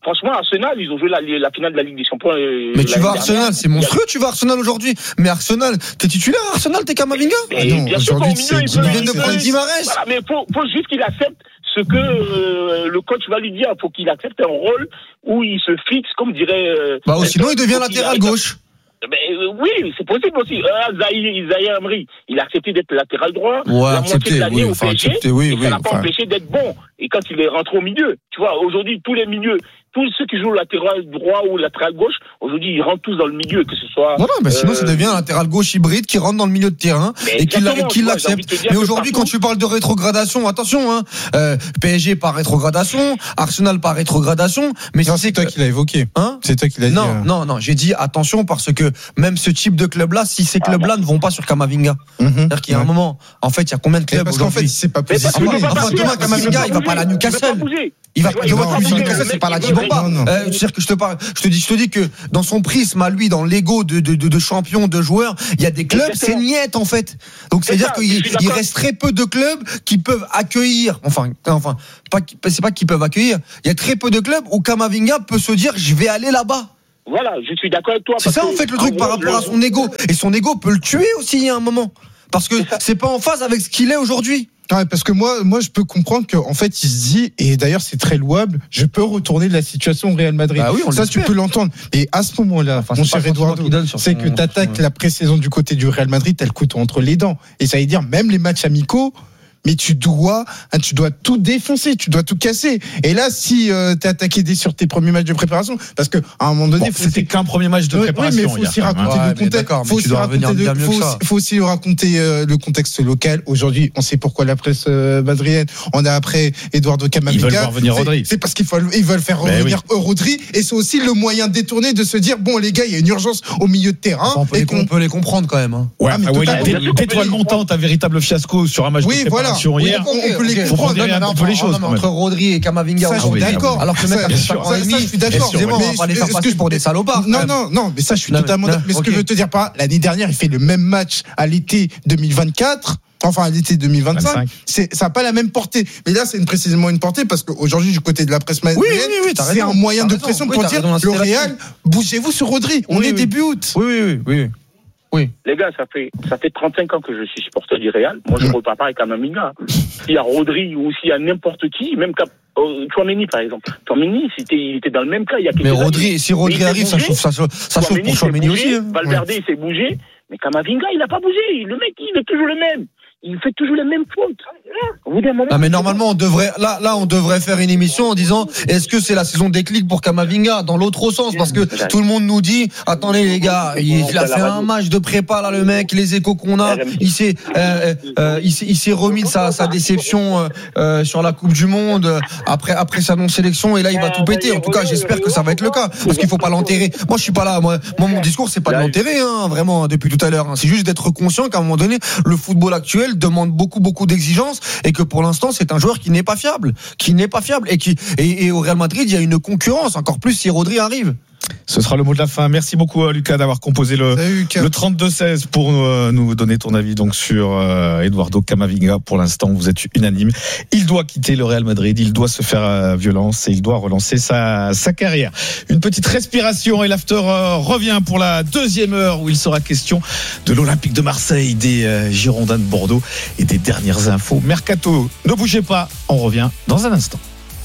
franchement, Arsenal, ils ont joué la, la finale de la Ligue des Champions. Euh, mais tu vas Arsenal, c'est monstrueux, tu vas Arsenal aujourd'hui. Mais Arsenal, t'es titulaire à Arsenal, t'es Kamavinga? Ah non, bien sûr, aujourd'hui, c'est il vient de prendre Guimarães. Voilà, mais faut, faut juste qu'il accepte ce que euh, le coach va lui dire. Faut qu'il accepte un rôle où il se fixe, comme dirait. Euh, bah, sinon, il devient latéral gauche. Ben, euh, oui, c'est possible aussi. Euh, Zaïre Emery, il a accepté d'être latéral droit. Ouais, la accepté, moitié de l'année oui, au enfin, P S G, accepté, oui, et oui, ça l'a enfin. pas empêché d'être bon. Et quand il est rentré au milieu, tu vois, aujourd'hui, tous les milieux, tous ceux qui jouent latéral droit ou latéral gauche, aujourd'hui, ils rentrent tous dans le milieu, que ce soit. Voilà, mais sinon, euh, ça devient un latéral gauche hybride qui rentre dans le milieu de terrain et qui, l'a, et qui l'accepte. Mais aujourd'hui, quand tu parles de rétrogradation, attention, hein, euh, P S G par rétrogradation, Arsenal par rétrogradation, mais non, si c'est toi qui l'as évoqué. Hein? C'est toi qui l'as dit. Non, euh... non, non, j'ai dit attention parce que même ce type de club-là, si ces clubs-là ne vont pas sur Kamavinga, mm-hmm. c'est-à-dire qu'il y a un moment, en fait, il y a combien de clubs parce aujourd'hui? qu'en fait, c'est pas possible. Enfin, demain, Kamavinga, il va pas à la Newcastle. Il va, je vois que Newcastle, c'est pas la Djibamba. Euh, c'est-à-dire que je te parle, je te dis, je te dis que dans son prisme à lui, dans l'ego de, de, de, de champion, de joueur, il y a des clubs, c'est niette, en fait. Donc, c'est-à-dire qu'il il reste très peu de clubs qui peuvent accueillir, enfin, enfin, pas, c'est pas qu'ils peuvent accueillir, il y a très peu de clubs où Kamavinga peut se dire, je vais aller là-bas. Voilà, je suis d'accord avec toi. C'est ça, en fait, le truc par rapport à son ego. Et son ego peut le tuer aussi à un moment. Parce que c'est pas en phase avec ce qu'il est aujourd'hui. Ouais, parce que moi, moi, je peux comprendre qu'en fait, il se dit, et d'ailleurs, c'est très louable, je peux retourner de la situation au Real Madrid. Bah oui, on ça, tu peux l'entendre. Et à ce moment-là, enfin, mon cher Eduardo, c'est que t'attaques la pré-saison du côté du Real Madrid, t'as le couteau entre les dents. Et ça veut dire, même les matchs amicaux, mais tu dois, tu dois tout défoncer, tu dois tout casser. Et là, si euh, t'es attaqué dès sur tes premiers matchs de préparation, parce que à un moment donné, bon, c'était qu'un premier match de préparation. Oui, mais faut aussi raconter le contexte. Faut aussi raconter le, faut, faut aussi raconter euh, le contexte local. Aujourd'hui, on sait pourquoi la presse euh, madrienne. On a après Eduardo Camavinga. Ils veulent faire revenir Rodri. C'est parce qu'ils veulent, ils veulent faire mais revenir oui. Rodri, et c'est aussi le moyen détourné de se dire bon, les gars, il y a une urgence au milieu de terrain. Enfin, on, peut et les, qu'on on peut les comprendre quand même. Hein. Ouais, ah, oui, d'étoile montante, un véritable fiasco sur un match oui, de préparation voilà. hier. Oui, on peut les faut prendre un peu les choses. Entre Rodri et Camavinga, ça, je suis d'accord. Alors que le mec a fait cinq ans et demi, je suis d'accord. Mais on va pas les faire passer pour des salopards. Non, non, non, mais ça, je suis totalement d'accord. Mais ce que je veux te dire, pas l'année dernière, il fait le même match à l'été deux mille vingt-quatre. Enfin, à l'été deux mille vingt-cinq, c'est, ça n'a pas la même portée. Mais là, c'est une, précisément une portée parce qu'aujourd'hui, du côté de la presse madridienne, oui, oui, oui, c'est raison, un moyen de pression oui, pour dire le Real, bougez-vous sur Rodri. On oui, est oui. début août. Oui, oui, oui. Oui. Les gars, ça fait, ça fait trente-cinq ans que je suis supporter du Real. Moi, je ne repars pas avec Kamavinga. S'il y a Rodri ou s'il y a n'importe qui, même euh, Tchouaméni, par exemple. Tchouaméni, il était dans le même cas il y a quelques Mais années. Rodri, si Rodri arrive, ça chauffe, ça chauffe, ça chauffe pour Tchouaméni aussi. Hein. Valverde, il s'est bougé. Mais Kamavinga, il n'a pas bougé. Le mec, il est toujours le même. Il fait toujours les mêmes fautes. Au bout d'un moment. Ah mais normalement on devrait là là on devrait faire une émission en disant est-ce que c'est la saison déclic pour Camavinga dans l'autre sens parce que tout le monde nous dit attendez les gars il, il a fait un match de prépa là le mec les échos qu'on a il s'est euh, euh, il s'est il s'est remis de sa sa déception euh, euh, sur la Coupe du Monde après après sa non sélection et là il va tout péter en tout cas j'espère que ça va être le cas parce qu'il faut pas l'enterrer moi je suis pas là moi, moi mon discours c'est pas de l'enterrer hein, vraiment depuis tout à l'heure hein. C'est juste d'être conscient qu'à un moment donné le football actuel demande beaucoup beaucoup d'exigences et que pour l'instant c'est un joueur qui n'est pas fiable, qui n'est pas fiable et qui et, et au Real Madrid il y a une concurrence encore plus si Rodri arrive. Ce sera le mot de la fin. Merci beaucoup Lucas d'avoir composé le, le trente-deux seize pour nous, nous donner ton avis donc sur euh, Eduardo Camavinga. Pour l'instant, vous êtes unanime. Il doit quitter le Real Madrid, il doit se faire euh, violence et il doit relancer sa, sa carrière. Une petite respiration et l'after euh, revient pour la deuxième heure où il sera question de l'Olympique de Marseille, des euh, Girondins de Bordeaux et des dernières infos. Mercato, ne bougez pas, on revient dans un instant.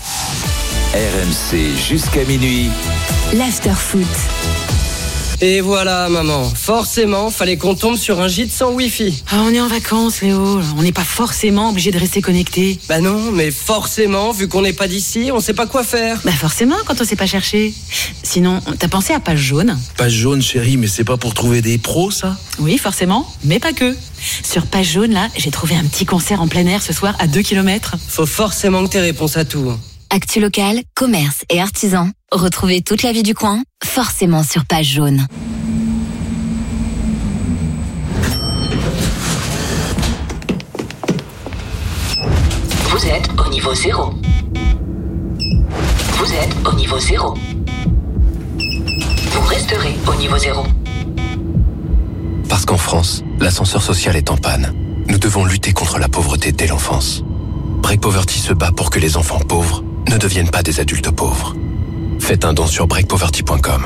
R M C jusqu'à minuit. L'after-foot. Et voilà, maman. Forcément, fallait qu'on tombe sur un gîte sans Wi-Fi. Ah, on est en vacances, Léo. On n'est pas forcément obligé de rester connecté. Bah non, mais forcément, vu qu'on n'est pas d'ici, on sait pas quoi faire. Bah forcément, quand on sait pas chercher. Sinon, t'as pensé à Page Jaune? Page Jaune, chérie, mais c'est pas pour trouver des pros, ça? Oui, forcément, mais pas que. Sur Page Jaune, là, j'ai trouvé un petit concert en plein air ce soir à deux kilomètres. Faut forcément que t'aies réponse à tout. Actu local, commerce et artisans. Retrouvez toute la vie du coin, forcément sur Page Jaune. Vous êtes au niveau zéro. Vous êtes au niveau zéro. Vous resterez au niveau zéro. Parce qu'en France, l'ascenseur social est en panne. Nous devons lutter contre la pauvreté dès l'enfance. Break Poverty se bat pour que les enfants pauvres ne deviennent pas des adultes pauvres. Faites un don sur break poverty point com.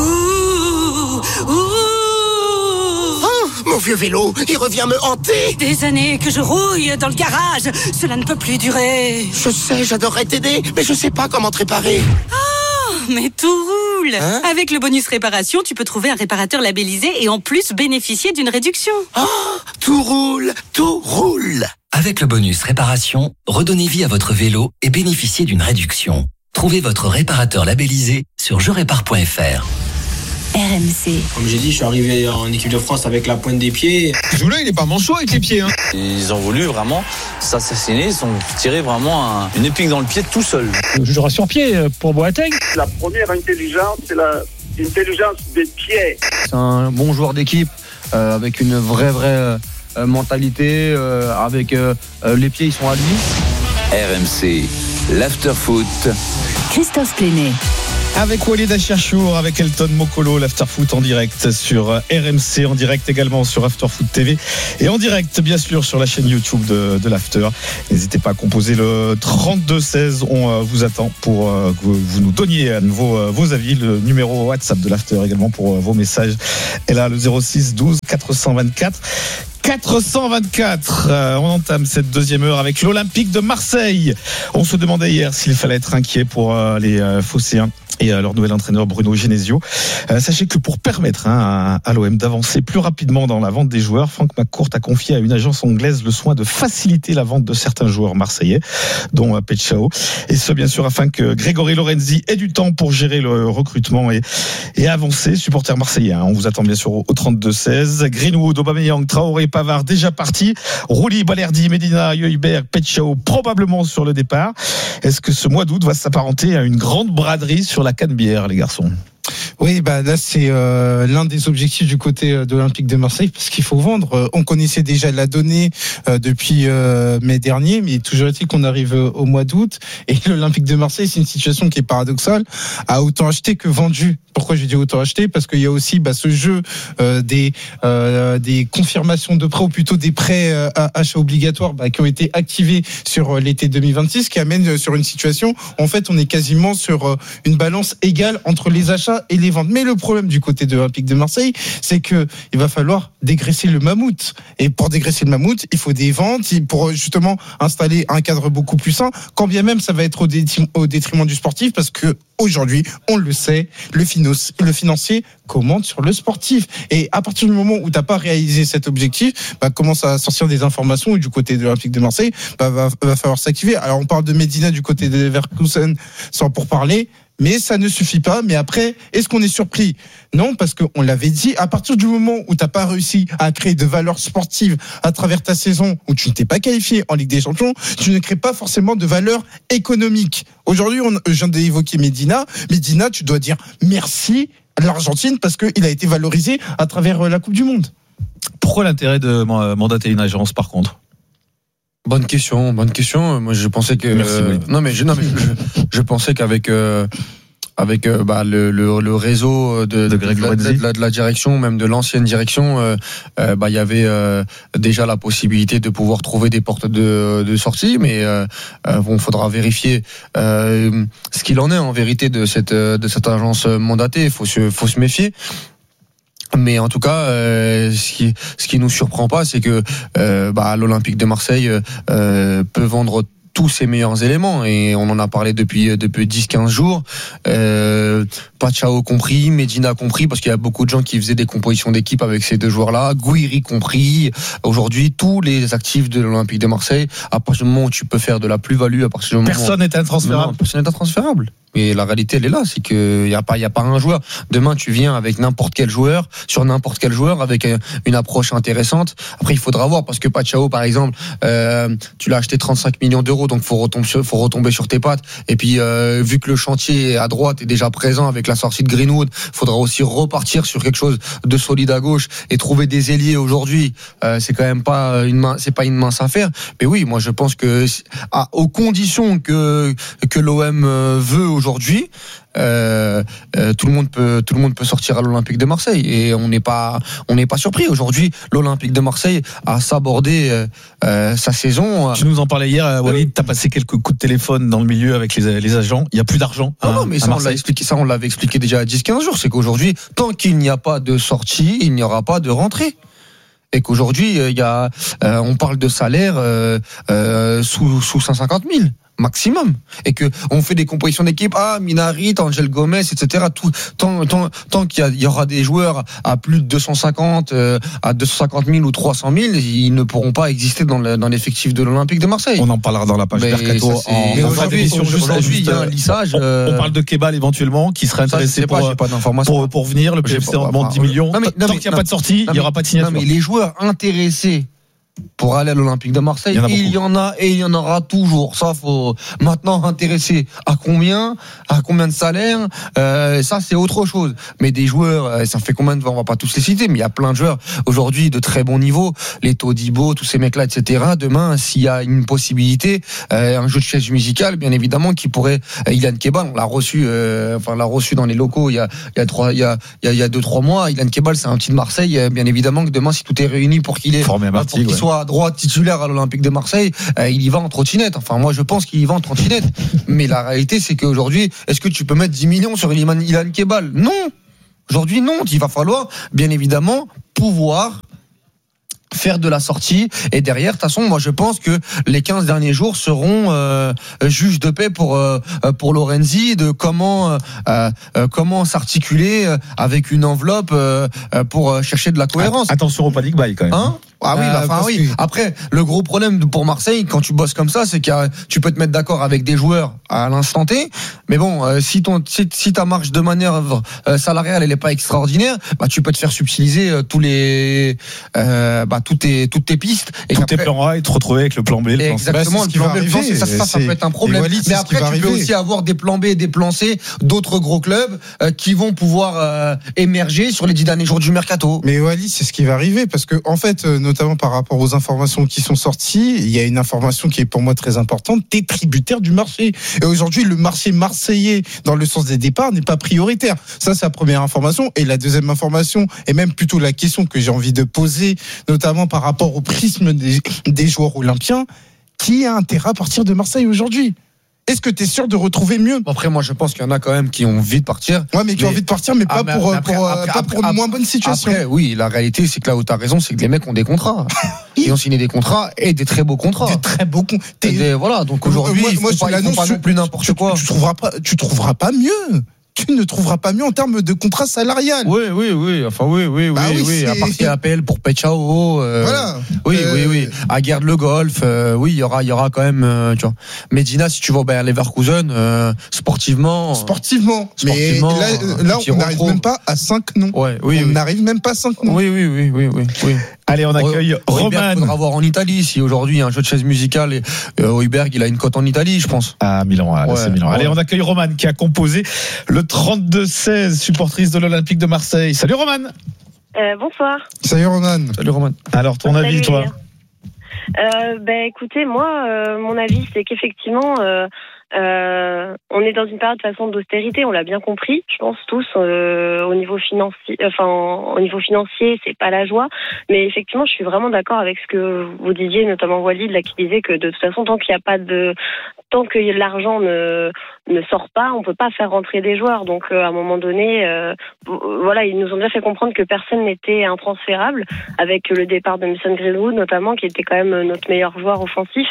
Mon vieux vélo, il revient me hanter. Des années que je rouille dans le garage. Cela ne peut plus durer. Je sais, j'adorerais t'aider, mais je sais pas comment te réparer. Oh, mais tout roule. Hein? Avec le bonus réparation, tu peux trouver un réparateur labellisé et en plus bénéficier d'une réduction. Oh, tout roule, tout roule. Avec le bonus réparation, redonnez vie à votre vélo et bénéficiez d'une réduction. Trouvez votre réparateur labellisé sur je répare point f r. R M C. Comme j'ai dit, je suis arrivé en équipe de France avec la pointe des pieds. Joulet, il n'est pas manchot avec les pieds. Hein. Ils ont voulu vraiment s'assassiner, ils ont tiré vraiment un, une épingle dans le pied tout seul. Je jouerai sur pied pour Boateng. La première intelligence, c'est l'intelligence des pieds. C'est un bon joueur d'équipe euh, avec une vraie, vraie euh, mentalité, euh, avec euh, les pieds, ils sont à lui. R M C, l'after-foot. Christophe Pléné. Avec Walid Acharchour, avec Elton Mokolo, l'Afterfoot en direct sur R M C, en direct également sur Afterfoot T V et en direct bien sûr sur la chaîne YouTube de, de l'After. N'hésitez pas à composer le trente-deux seize, on vous attend pour que vous nous donniez à nouveau vos avis. Le numéro WhatsApp de l'After également pour vos messages est là, le zéro six douze quatre cent vingt-quatre quatre cent vingt-quatre. Euh, on entame cette deuxième heure avec l'Olympique de Marseille. On se demandait hier s'il fallait être inquiet pour euh, les euh, Phocéens et euh, leur nouvel entraîneur Bruno Genesio. Euh, sachez que pour permettre hein, à, à l'O M d'avancer plus rapidement dans la vente des joueurs, Franck McCourt a confié à une agence anglaise le soin de faciliter la vente de certains joueurs marseillais, dont euh, Petchao. Et ce, bien sûr, afin que Grégory Lorenzi ait du temps pour gérer le recrutement et, et avancer. Supporters marseillais, hein, on vous attend bien sûr au, au trente-deux seize. Greenwood, Aubameyang, Traoré, Pavard déjà parti. Rouli, Balerdi, Medina, Hojbjerg, Petchao probablement sur le départ. Est-ce que ce mois d'août va s'apparenter à une grande braderie sur la Canebière, les garçons? Oui, bah là c'est euh, l'un des objectifs du côté de l'Olympique de Marseille parce qu'il faut vendre. On connaissait déjà la donnée euh, depuis euh, mai dernier, mais toujours est-il qu'on arrive au mois d'août et l'Olympique de Marseille, c'est une situation qui est paradoxale, a autant acheté que vendu. Pourquoi je dis autant acheté? Parce qu'il y a aussi bah, ce jeu euh, des euh, des confirmations de prêts ou plutôt des prêts euh, à achats obligatoires bah, qui ont été activés sur l'été deux mille vingt-six, qui amène sur une situation où en fait on est quasiment sur euh, une balance égale entre les achats et les ventes. Mais le problème du côté de l'Olympique de Marseille, c'est que il va falloir dégraisser le mammouth. Et pour dégraisser le mammouth, il faut des ventes pour justement installer un cadre beaucoup plus sain, quand bien même ça va être au détriment, au détriment du sportif, parce que aujourd'hui, on le sait, le, finos, le financier commande sur le sportif. Et à partir du moment où tu n'as pas réalisé cet objectif, bah, commence à sortir des informations, et du côté de l'Olympique de Marseille, bah, va, va falloir s'activer. Alors on parle de Medina du côté de Leverkusen, sans pour parler, mais ça ne suffit pas. Mais après, est-ce qu'on est surpris? Non, parce qu'on l'avait dit, à partir du moment où tu n'as pas réussi à créer de valeur sportive à travers ta saison, où tu ne t'es pas qualifié en Ligue des Champions, tu ne crées pas forcément de valeur économique. Aujourd'hui, on, je viens d'évoquer Medina. Medina, tu dois dire merci à l'Argentine parce qu'il a été valorisé à travers la Coupe du Monde. Pourquoi l'intérêt de mandater une agence, par contre? Bonne question, bonne question. Moi, je pensais que Merci, euh, non mais je, non mais je, je pensais qu'avec euh, avec euh, bah, le, le, le réseau de, de, de, de, la, de, la, de la direction, même de l'ancienne direction, euh, euh, bah il y avait euh, déjà la possibilité de pouvoir trouver des portes de, de sortie, mais euh, bon, faudra vérifier euh, ce qu'il en est en vérité de cette de cette agence mandatée. Faut se faut se méfier. Mais en tout cas, euh, ce qui ce qui nous surprend pas, c'est que euh, bah, l'Olympique de Marseille euh, peut vendre tous ses meilleurs éléments, et on en a parlé depuis depuis dix quinze jours. Euh, Petchao compris, Medina compris, parce qu'il y a beaucoup de gens qui faisaient des compositions d'équipe avec ces deux joueurs-là, Gouiri compris. Aujourd'hui, tous les actifs de l'Olympique de Marseille, à partir du moment où tu peux faire de la plus-value, à partir du moment personne n'est intransférable. Personne n'est intransférable. Mais la réalité, elle est là, c'est que y a pas, y a pas un joueur. Demain, tu viens avec n'importe quel joueur, sur n'importe quel joueur, avec une approche intéressante. Après, il faudra voir, parce que Petchao, par exemple, euh, tu l'as acheté trente-cinq millions d'euros, donc faut retomber sur, faut retomber sur tes pattes. Et puis, euh, vu que le chantier à droite est déjà présent avec la sortie de Greenwood, faudra aussi repartir sur quelque chose de solide à gauche et trouver des ailiers aujourd'hui. Euh, c'est quand même pas une main, c'est pas une mince affaire. Mais oui, moi, je pense que, à, aux conditions que que l'O M veut aujourd'hui, aujourd'hui, euh, euh, tout le monde peut, tout le monde peut sortir à l'Olympique de Marseille et on n'est pas, on n'est pas surpris. Aujourd'hui, l'Olympique de Marseille a sabordé euh, euh, sa saison. Tu nous en parlais hier, Walid. Euh, t'as passé quelques coups de téléphone dans le milieu avec les, les agents. Il y a plus d'argent. Non, à, non mais ça on l'a expliqué, ça on l'avait expliqué déjà à dix quinze jours. C'est qu'aujourd'hui, tant qu'il n'y a pas de sortie, il n'y aura pas de rentrée. Et qu'aujourd'hui, il y a, euh, on parle de salaire euh, euh, sous sous cent cinquante mille maximum, et que on fait des compositions d'équipe, ah Minarit, Angel Gomez, et cetera. Tout tant tant tant qu'il y, a, il y aura des joueurs à plus de deux cent cinquante, euh, à deux cent cinquante mille ou trois cent mille, ils ne pourront pas exister dans, le, dans l'effectif de l'Olympique de Marseille. On en parlera dans la page mercato. En, mais aujourd'hui, aujourd'hui, il y a un lissage. Euh... On, on parle de Kebal éventuellement qui serait intéressé ça, pour, pas, pas pour pour venir. Le P F C en demande dix millions. Non, mais, non, tant qu'il n'y a pas de sortie, il n'y aura pas de signature. Non mais les joueurs intéressés pour aller à l'Olympique de Marseille, il y, il y en a et il y en aura toujours. Ça, faut maintenant intéresser à combien, à combien de salaire. Euh, ça, c'est autre chose. Mais des joueurs, ça fait combien de fois, on va pas tous les citer, mais il y a plein de joueurs aujourd'hui de très bon niveau, les Todibo, tous ces mecs-là, et cetera. Demain, s'il y a une possibilité, euh, un jeu de chaise musicale, bien évidemment, qui pourrait. Euh, Ilan Kebal, on l'a reçu, euh, enfin, on l'a reçu dans les locaux il y a, il y a trois, il y a, il y a, il y a deux, trois mois. Ilan Kebal, c'est un petit de Marseille. Euh, bien évidemment que demain, si tout est réuni pour qu'il ait, formé à Martigues, pour qu'il soit à droite titulaire à l'Olympique de Marseille, euh, il y va en trottinette. Enfin, moi, je pense qu'il y va en trottinette. Mais la réalité, c'est qu'aujourd'hui, est-ce que tu peux mettre dix millions sur Ilan Kebal? Non. Aujourd'hui, non. Il va falloir, bien évidemment, pouvoir faire de la sortie, et derrière, de toute façon, moi je pense que les quinze derniers jours seront euh, juges de paix pour euh, pour Lorenzi, de comment euh, euh, comment s'articuler avec une enveloppe euh, pour chercher de la cohérence. Attention au panic buy quand même. Hein? Ah oui, bah, enfin oui. Après, le gros problème pour Marseille, quand tu bosses comme ça, c'est que tu peux te mettre d'accord avec des joueurs à l'instant T, mais bon, euh, si ton si, si ta marge de manœuvre euh, salariale elle est pas extraordinaire, bah tu peux te faire subtiliser euh, tous les euh, bah toutes tes toutes tes pistes et tous tes plans A et te retrouver avec le plan B, le plan C. Exactement, le plan B, le plan C, ça, ça, ça peut être un problème. Walid, mais après, tu arriver. peux aussi avoir des plans B et des plans C d'autres gros clubs euh, qui vont pouvoir euh, émerger sur les dix derniers jours du mercato. Mais Walid, c'est ce qui va arriver parce que en fait, euh, notamment par rapport aux informations qui sont sorties, il y a une information qui est pour moi très importante, t'es tributaire du marché. Et aujourd'hui, le marché marseillais, dans le sens des départs, n'est pas prioritaire. Ça, c'est la première information. Et la deuxième information, et même plutôt la question que j'ai envie de poser, notamment par rapport au prisme des, des joueurs olympiens, qui a intérêt à partir de Marseille aujourd'hui ? Est-ce que tu es sûr de retrouver mieux ? Après, moi, je pense qu'il y en a quand même qui ont envie de partir. Ouais, mais qui mais... ont envie de partir, mais pas ah, mais pour, après, pour, après, pas après, pour une moins bonne situation. Après, oui, la réalité, c'est que là où tu as raison, c'est que les mecs ont des contrats. Ils ont signé des contrats et des très beaux contrats. Des très beaux contrats. Voilà, donc aujourd'hui, moi, ils moi, font pas, ils font pas non plus n'importe tu, quoi. Tu, tu, trouveras pas, tu trouveras pas mieux. Tu ne trouveras pas mieux en termes de contrat salarial. Oui, oui, oui. Enfin, oui, oui, bah oui, oui. À partir A P L pour Pechao. Euh, voilà. Oui, euh... oui, oui. À Garde le Golf. Euh, oui, il y aura, il y aura quand même. Euh, tu vois. Medina, si tu vas au Bayer Leverkusen, euh, sportivement. Sportivement. sportivement. Mais là, là on n'arrive même pas à cinq noms. Ouais, oui. On n'arrive oui. même pas à cinq noms. Oui, oui, oui, oui, oui. oui. Allez, on accueille au, Roman. Il faudra voir en Italie. Si aujourd'hui il y a un jeu de chaise musicale, et euh, Heuberg, il a une cote en Italie, je pense. À Milan, à ouais, c'est Milan. Ouais. Allez, on accueille Roman qui a composé le trente-deux seize, supportrice de l'Olympique de Marseille. Salut Roman. Euh, bonsoir. Salut Roman. Salut Roman. Alors, ton Salut, avis, toi euh, Ben, écoutez, moi, euh, mon avis, c'est qu'effectivement. Euh, Euh, on est dans une période de façon d'austérité, on l'a bien compris, je pense tous euh, au niveau financier. Enfin, au niveau financier, c'est pas la joie, mais effectivement, je suis vraiment d'accord avec ce que vous disiez, notamment Walid là qui disait que de toute façon, tant qu'il n'y a pas de, tant que l'argent ne ne sort pas, on peut pas faire rentrer des joueurs. Donc, euh, à un moment donné, euh, voilà, ils nous ont bien fait comprendre que personne n'était intransférable, avec le départ de Mason Greenwood notamment, qui était quand même notre meilleur joueur offensif.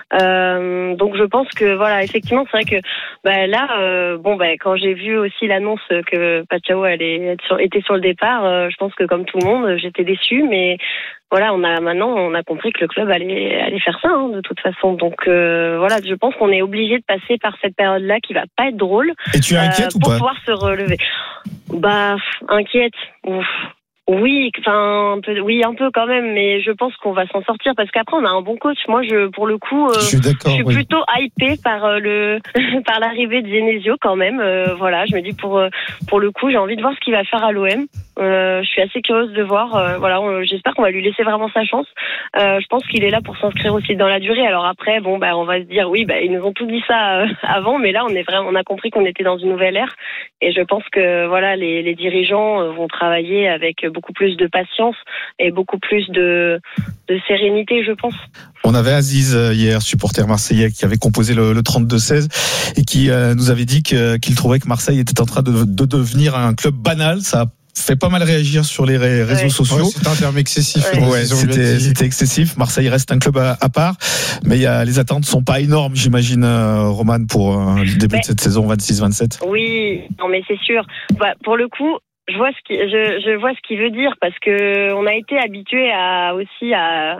Euh, donc, je pense que voilà, effectivement. C'est vrai que bah, là, euh, bon, bah, quand j'ai vu aussi l'annonce que Pachao allait être sur, était sur le départ, euh, je pense que comme tout le monde, j'étais déçue. Mais voilà, on a maintenant, on a compris que le club allait, allait faire ça hein, de toute façon. Donc euh, voilà, je pense qu'on est obligé de passer par cette période-là qui va pas être drôle. Et tu es inquiète euh, ou pour pas pouvoir se relever. Bah inquiète. Ouf. Oui, enfin, un peu, oui, un peu quand même, mais je pense qu'on va s'en sortir parce qu'après on a un bon coach. Moi, je, pour le coup, euh, je suis, d'accord, je suis oui. plutôt hypée par euh, le, par l'arrivée de Genesio quand même. Euh, voilà, je me dis pour, euh, pour le coup, j'ai envie de voir ce qu'il va faire à l'O M. Euh, je suis assez curieuse de voir. Euh, voilà, on, j'espère qu'on va lui laisser vraiment sa chance. Euh, je pense qu'il est là pour s'inscrire aussi dans la durée. Alors après, bon, bah, on va se dire, oui, bah, ils nous ont tout dit ça euh, avant, mais là, on est vraiment, on a compris qu'on était dans une nouvelle ère, et je pense que voilà, les, les dirigeants vont travailler avec beaucoup plus de patience et beaucoup plus de, de sérénité, je pense. On avait Aziz hier, supporter marseillais, qui avait composé le, le trente-deux seize et qui euh, nous avait dit que, qu'il trouvait que Marseille était en train de, de devenir un club banal. Ça a fait pas mal réagir sur les réseaux ouais. sociaux. Ouais, c'était un terme excessif. Ouais, ouais c'était, c'était excessif. Marseille reste un club à, à part, mais y a, les attentes sont pas énormes, j'imagine, euh, Romane, pour euh, le début mais, de cette saison vingt-six vingt-sept. Oui, non mais c'est sûr. Bah, pour le coup, je vois ce qui, je, je vois ce qu'il veut dire parce que on a été habitué à aussi à,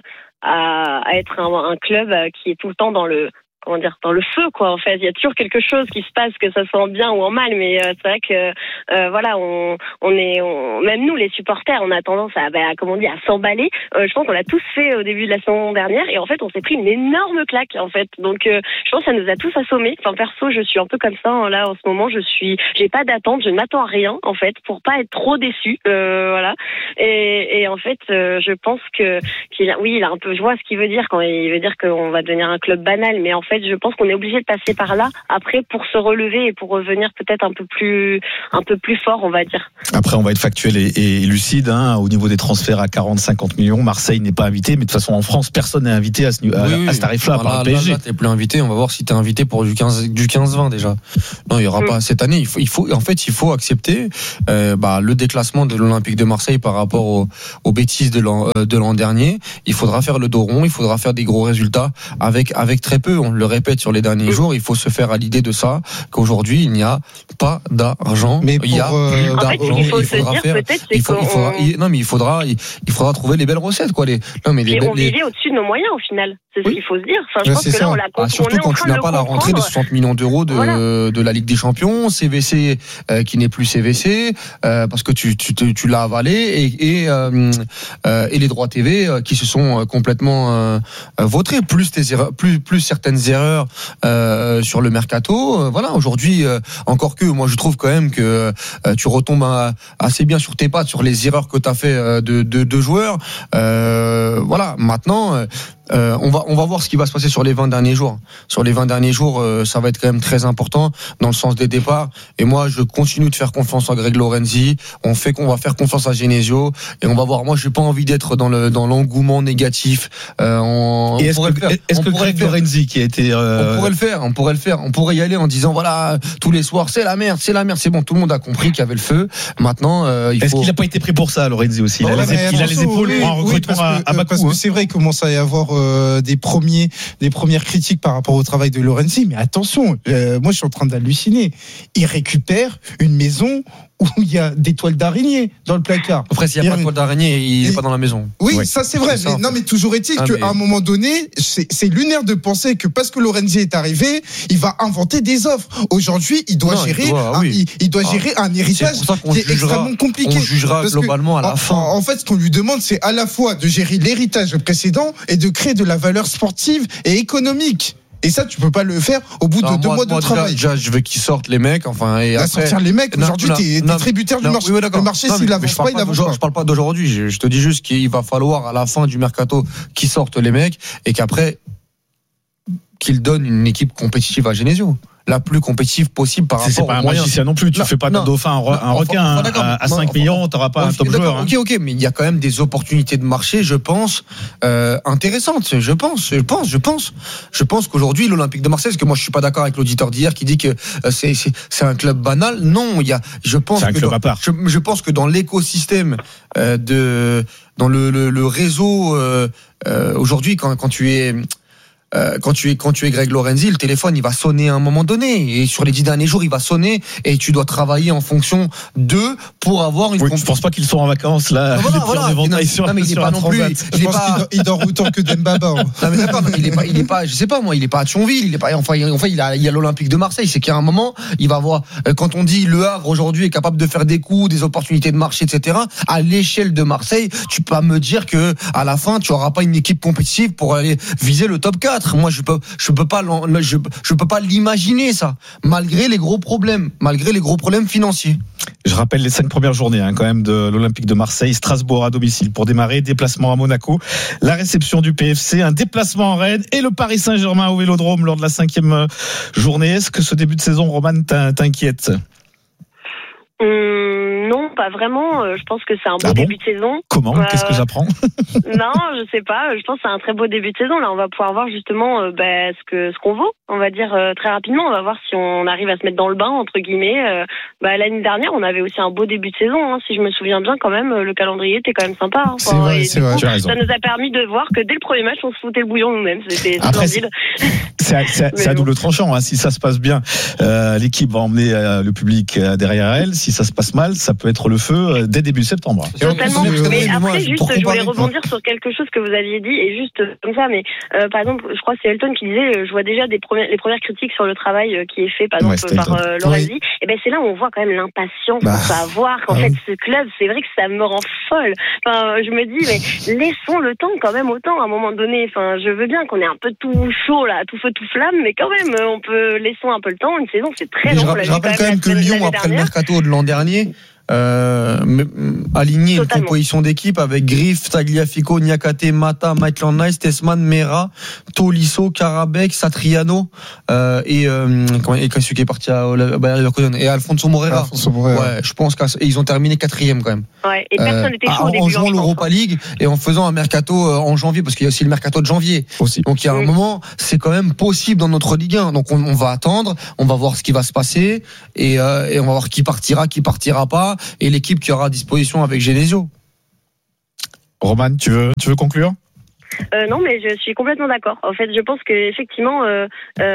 à, à être un, un club qui est tout le temps dans le comment dire, dans le feu, quoi. En fait, il y a toujours quelque chose qui se passe, que ça soit en bien ou en mal, mais euh, c'est vrai que euh, voilà, on, on est, on, même nous, les supporters, on a tendance à, bah, comment on dit, à s'emballer. Euh, je pense qu'on l'a tous fait au début de la saison dernière, et en fait, on s'est pris une énorme claque, en fait. Donc, euh, je pense que ça nous a tous assommés. Enfin, perso, je suis un peu comme ça. Hein, là, en ce moment, je suis, j'ai pas d'attente, je ne m'attends à rien, en fait, pour pas être trop déçu. Euh, voilà. Et, et en fait, euh, je pense que, qu'il a, oui, il a un peu, je vois ce qu'il veut dire quand il veut dire qu'on va devenir un club banal, mais en fait, je pense qu'on est obligé de passer par là après pour se relever et pour revenir peut-être un peu plus, un peu plus fort, on va dire. Après, on va être factuel et, et lucide, hein, au niveau des transferts à quarante à cinquante millions. Marseille n'est pas invité, mais de toute façon, en France, personne n'est invité à ce, à, oui, oui. à ce tarif-là, voilà, par le P S G. Là, là, t'es plus invité. On va voir si t'es invité pour du quinze, du quinze vingt déjà. Non, il y aura mmh. pas cette année. Il faut, il faut, en fait, il faut accepter, euh, bah, le déclassement de l'Olympique de Marseille par rapport aux, aux bêtises de l'an, euh, de l'an dernier. Il faudra faire le dos rond. Il faudra faire des gros résultats avec, avec très peu. On le répète sur les derniers mmh. jours. Il faut se faire à l'idée de ça, qu'aujourd'hui, il n'y a pas d'argent. Mais pour, il y a euh, plus en d'argent. fait, il faut il se faudra dire, faire, peut-être, il faut, il faudra, on... il, non, mais il faudra, il, il faudra trouver les belles recettes, quoi. Les, non, mais les, et on les... vivait au-dessus de nos moyens, au final. C'est ce oui. qu'il faut se dire. Enfin, je ouais, pense que ça. là, on l'a compris. Ah, surtout quand tu n'as pas la rentrée de soixante millions d'euros de, voilà. de la Ligue des Champions, C V C euh, qui n'est plus C V C, euh, parce que tu, tu, tu, tu l'as avalé, et, et, euh, euh, et les droits T V euh, qui se sont complètement euh, vautrés, plus, tes erreurs, plus, plus certaines erreurs euh, sur le mercato. Euh, voilà, aujourd'hui, euh, encore que moi je trouve quand même que euh, tu retombes à, assez bien sur tes pattes sur les erreurs que tu as fait euh, de, de, de joueurs. Euh, voilà, maintenant... Euh, Euh, on va on va voir ce qui va se passer sur les vingt derniers jours. Sur les vingt derniers jours, euh, ça va être quand même très important dans le sens des départs. Et moi, je continue de faire confiance à Greg Lorenzi. On fait qu'on va faire confiance à Genesio et on va voir. Moi, j'ai pas envie d'être dans le dans l'engouement négatif. Euh, on, et on est-ce pourrait que, le faire. Est-ce on que Greg Lorenzi qui a été euh... on pourrait le faire. On pourrait le faire. On pourrait y aller en disant voilà tous les soirs c'est la merde, c'est la merde, c'est bon. Tout le monde a compris qu'il y avait le feu. Maintenant, euh, il est-ce faut... qu'il a pas été pris pour ça, Lorenzi aussi. Il a, ouais, les, il a les épaules oui, pour un recrutement oui, à, à bas parce coût. que Hein. c'est vrai qu'il commence à y avoir euh, des premiers, des premières critiques par rapport au travail de Lorenzi, mais attention, euh, moi je suis en train d'halluciner. Il récupère une maison où il y a des toiles d'araignée dans le placard. Après, s'il n'y a pas de toile d'araignée, il n'est pas dans la maison. Oui, ouais. ça c'est vrai. C'est mais, ça, non, mais toujours est-il ah, qu'à mais... un moment donné, c'est, c'est lunaire de penser que parce que Lorenzi est arrivé, il va inventer des offres. Aujourd'hui, il doit non, gérer, il doit, un, oui. il, il doit ah. gérer un héritage qui est jugera, extrêmement compliqué. On jugera parce globalement que, à la fin. En, en fait, ce qu'on lui demande, c'est à la fois de gérer l'héritage précédent et de créer de la valeur sportive et économique. Et ça, tu peux pas le faire au bout non, de deux moi, mois de moi, travail. Déjà, je veux qu'ils sortent les mecs. Enfin, et après... sortir les mecs. Aujourd'hui, non, t'es, t'es tributaire non, du marché. Oui, le marché, non, s'il avance pas, il avance pas. Je parle pas d'aujourd'hui. Je, je te dis juste qu'il va falloir à la fin du mercato qu'ils sortent les mecs et qu'après qu'ils donnent une équipe compétitive à Genesio. La plus compétitive possible par c'est, rapport c'est pas aux un moyens. magicien non plus. Tu non, fais pas d'un dauphin un, non, un requin enfin, hein, à cinq millions, t'auras pas enfin, un top joueur. Ok, ok, mais il y a quand même des opportunités de marché, je pense, euh, intéressantes. Je pense, je pense, je pense, je pense qu'aujourd'hui l'Olympique de Marseille, parce que moi je suis pas d'accord avec l'auditeur d'hier qui dit que euh, c'est, c'est c'est un club banal. Non, il y a, je pense c'est un que club dans, à part. Je, je pense que dans l'écosystème euh, de, dans le le, le réseau euh, euh, aujourd'hui, quand quand tu es euh, quand tu es quand tu es Greg Lorenzi, le téléphone il va sonner à un moment donné et sur les dix derniers jours il va sonner et tu dois travailler en fonction d'eux pour avoir une. Oui, comp- je pense pas qu'ils sont en vacances là. Ah, voilà, voilà. Non, sur, non, mais il est pas non plus. Je pense pas... qu'il dort autant que Dembaba. Hein. Non mais d'accord, il est pas, il est pas, je sais pas moi, il est pas à Thionville, il est pas. Enfin, il, enfin, il a, il y a l'Olympique de Marseille. C'est qu'à un moment, il va voir. Quand on dit Le Havre aujourd'hui est capable de faire des coups, des opportunités de marché, et cetera. À l'échelle de Marseille, tu peux pas me dire que à la fin, tu auras pas une équipe compétitive pour aller viser le top quatre. Moi, je peux, je peux pas, je, je peux pas l'imaginer ça, malgré les gros problèmes, malgré les gros problèmes financiers. Je rappelle les cinq premières journées hein, quand même de l'Olympique de Marseille. Strasbourg à domicile pour démarrer, déplacement à Monaco, la réception du P F C, un déplacement en Rennes et le Paris Saint-Germain au Vélodrome lors de la cinquième journée. Est-ce que ce début de saison, Roman, t'inquiète ? Hum, non, pas vraiment. Je pense que c'est un beau ah bon début de saison. Comment euh... Qu'est-ce que j'apprends Non, je sais pas. Je pense que c'est un très beau début de saison. Là, on va pouvoir voir justement euh, bah, ce que ce qu'on vaut. On va dire euh, très rapidement. On va voir si on arrive à se mettre dans le bain entre guillemets. Euh, bah, l'année dernière, on avait aussi un beau début de saison. Hein, si je me souviens bien, quand même, le calendrier était quand même sympa. Hein. C'est vrai, et c'est du vrai. coup, Tu as raison. Ça nous a permis de voir que dès le premier match, on se foutait le bouillon nous-mêmes. C'était Après, splendide. C'est, c'est, c'est à double tranchant. Hein. Si ça se passe bien, euh, l'équipe va emmener euh, le public euh, derrière elle. Si ça se passe mal, ça peut être le feu euh, dès début septembre. Totalement. Mais, mais après, moi, juste, je voulais rebondir sur quelque chose que vous aviez dit et juste comme ça. Mais euh, par exemple, je crois que c'est Elton qui disait, euh, je vois déjà des premières, les premières critiques sur le travail euh, qui est fait, par exemple, ouais, par euh, Lorenzi. Oui. Et ben c'est là où on voit quand même l'impatience bah, qu'on peut avoir. Qu'en ah fait, oui. ce club, c'est vrai que ça me rend folle. Enfin, je me dis, mais laissons le temps quand même autant à un moment donné. Enfin, je veux bien qu'on ait un peu tout chaud là, tout feu, tout flamme, mais quand même, on peut laissons un peu le temps. Une saison, c'est très long. Je, je rappelle quand même que Lyon, après le mercato de l'an dernier, Euh, aligner une composition d'équipe avec Griff, Tagliafico, Niakate, Mata, Maitland-Nice, Tessman, Mera, Tolisso, Karabek, Satriano euh, et euh, et quand celui qui est parti à Bayer Leverkusen et Alfonso Morera. Alfonso Morera. Ouais, je pense qu'ils ont terminé quatrième quand même. Ouais, et personne n'était chaud euh, au début. En jouant l'Europa League et en faisant un mercato en janvier, parce qu'il y a aussi le mercato de janvier. Aussi. Donc il y a un oui. moment, c'est quand même possible dans notre Ligue un. Donc on, on va attendre, on va voir ce qui va se passer et, euh, et on va voir qui partira, qui partira pas. Et l'équipe qui aura à disposition avec Genesio. Roman, tu veux, tu veux conclure ? Euh, non, mais je suis complètement d'accord. En fait, je pense que effectivement, euh,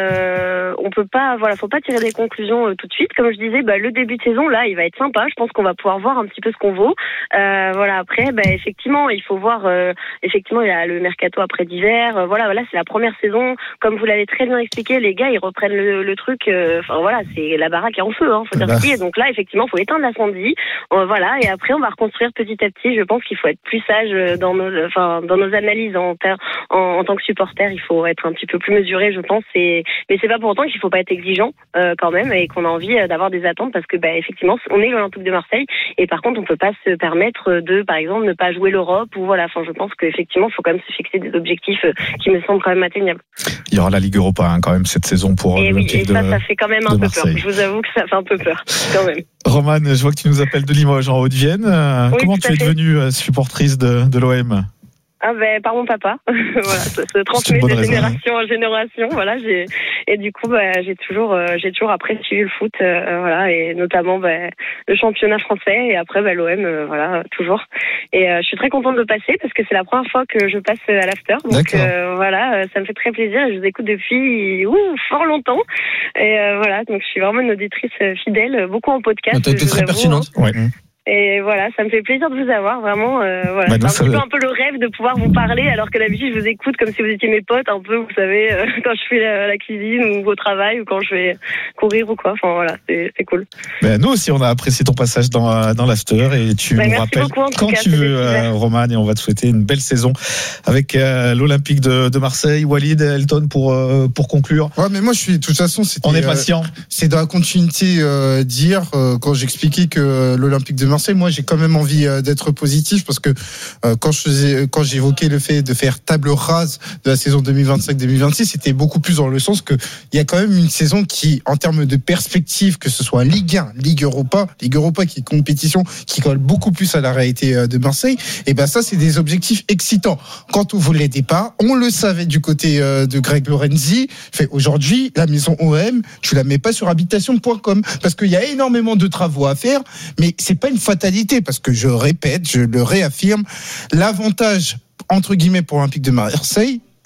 euh, on peut pas, voilà, faut pas tirer des conclusions euh, tout de suite. Comme je disais, bah, le début de saison là, il va être sympa. Je pense qu'on va pouvoir voir un petit peu ce qu'on vaut. Euh, voilà. Après, bah, effectivement, il faut voir. Euh, effectivement, il y a le mercato après d'hiver. Euh, voilà, voilà, c'est la première saison. Comme vous l'avez très bien expliqué, les gars, ils reprennent le, le truc. Enfin euh, voilà, c'est la baraque est en feu. Hein, faut dire ce qu'il y a. Donc là, effectivement, faut éteindre l'incendie. Euh, voilà, et après, on va reconstruire petit à petit. Je pense qu'il faut être plus sage dans nos, enfin, dans nos analyses. En En, en tant que supporter, il faut être un petit peu plus mesuré, je pense. Et, mais c'est pas pour autant qu'il faut pas être exigeant euh, quand même et qu'on a envie d'avoir des attentes parce que, bah, effectivement, on est l'Olympique de Marseille et par contre, on peut pas se permettre de, par exemple, ne pas jouer l'Europe ou voilà. Enfin, je pense qu'effectivement, il faut quand même se fixer des objectifs qui me semblent quand même atteignables. Il y aura la Ligue Europa hein, quand même cette saison pour et l'Olympique oui, et ça, de, ça fait quand même un peu Marseille. peur. Je vous avoue que ça fait un peu peur quand même. Roman, je vois que tu nous appelles de Limoges en Haute-Vienne. Oui, comment tu es devenue supportrice de, de l'O M ? Ah ben par mon papa, voilà, ça se transmet de génération en génération, voilà. J'ai et du coup bah, j'ai toujours euh, j'ai toujours après suivi le foot, euh, voilà, et notamment bah, le championnat français et après bah, l'O M, euh, voilà, toujours. Et euh, je suis très contente de passer parce que c'est la première fois que je passe à l'after, donc euh, voilà, ça me fait très plaisir. Et je vous écoute depuis ouh, fort longtemps et euh, voilà, donc je suis vraiment une auditrice fidèle, beaucoup en podcast. T'as été très pertinente. Hein. Ouais. Et voilà, ça me fait plaisir de vous avoir, vraiment. Euh, voilà. Bah, c'est un petit peu un peu le rêve de pouvoir vous parler, alors que d'habitude je vous écoute comme si vous étiez mes potes, un peu, vous savez, euh, quand je fais la, la cuisine ou au travail ou quand je vais courir ou quoi. Enfin voilà, c'est, c'est cool. Bah, nous aussi, on a apprécié ton passage dans dans l'after et tu bah, nous rappelles beaucoup, quand cas, tu veux, euh, Roman, et on va te souhaiter une belle saison avec euh, l'Olympique de, de Marseille. Walid, Elton pour euh, pour conclure. Ouais, mais moi je suis de toute façon, c'était, on est patient. Euh, c'est dans la continuité euh, d'hier euh, quand j'expliquais que l'Olympique de Marseille, moi j'ai quand même envie euh, d'être positif parce que euh, quand je faisais, quand j'évoquais le fait de faire table rase de la saison deux mille vingt-cinq deux mille vingt-six, c'était beaucoup plus dans le sens que il y a quand même une saison qui, en termes de perspective, que ce soit Ligue un, Ligue Europa, Ligue Europa qui est compétition qui colle beaucoup plus à la réalité euh, de Marseille. Et ben ça, c'est des objectifs excitants. Quand on voulait les départs, on le savait du côté euh, de Greg Lorenzi. Fait aujourd'hui, la maison O M, tu la mets pas sur habitation point com parce qu'il y a énormément de travaux à faire, mais c'est pas une fatalité parce que je répète, je le réaffirme, l'avantage entre guillemets pour l'Olympique de Marseille,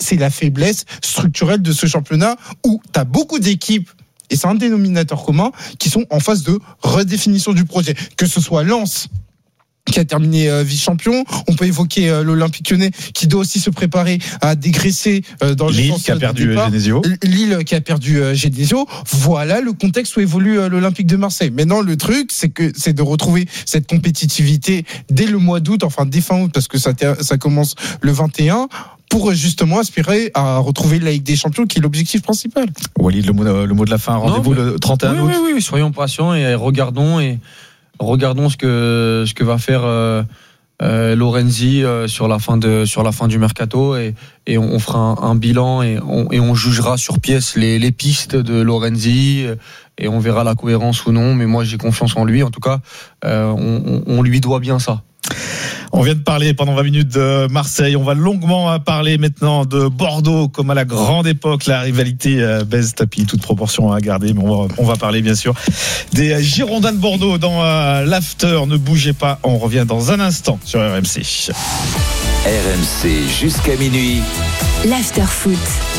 c'est la faiblesse structurelle de ce championnat où tu as beaucoup d'équipes, et c'est un dénominateur commun, qui sont en phase de redéfinition du projet. Que ce soit Lens, qui a terminé euh, vice-champion. On peut évoquer euh, l'Olympique Lyonnais, qui doit aussi se préparer à dégraisser euh, dans le Lille, sens qui a perdu du départ. Genesio. Lille, qui a perdu euh, Genesio. Voilà le contexte où évolue euh, l'Olympique de Marseille. Maintenant, le truc, c'est que c'est de retrouver cette compétitivité dès le mois d'août, enfin dès fin août, parce que ça, ter- ça commence le vingt et un, pour justement aspirer à retrouver la Ligue des Champions, qui est l'objectif principal. Walid, le mot, le mot de la fin. Rendez-vous Non, mais... le trente et un oui, août. Oui, oui, soyons patients et regardons et regardons ce que ce que va faire euh, euh, Lorenzi euh, sur la fin de sur la fin du mercato et et on, on fera un, un bilan et on, et on jugera sur pièce les les pistes de Lorenzi et on verra la cohérence ou non. Mais moi j'ai confiance en lui. En tout cas, euh, on, on lui doit bien ça. On vient de parler pendant vingt minutes de Marseille. On va longuement parler maintenant de Bordeaux, comme à la grande époque, la rivalité baise tapis, toute proportion à garder. Mais on va, on va parler bien sûr des Girondins de Bordeaux dans euh, l'after. Ne bougez pas, on revient dans un instant sur R M C. R M C jusqu'à minuit. L'after foot.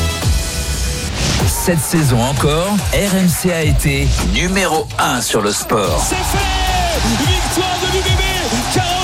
Cette saison encore, R M C a été numéro un sur le sport. C'est fait! Victoire de l'U B B,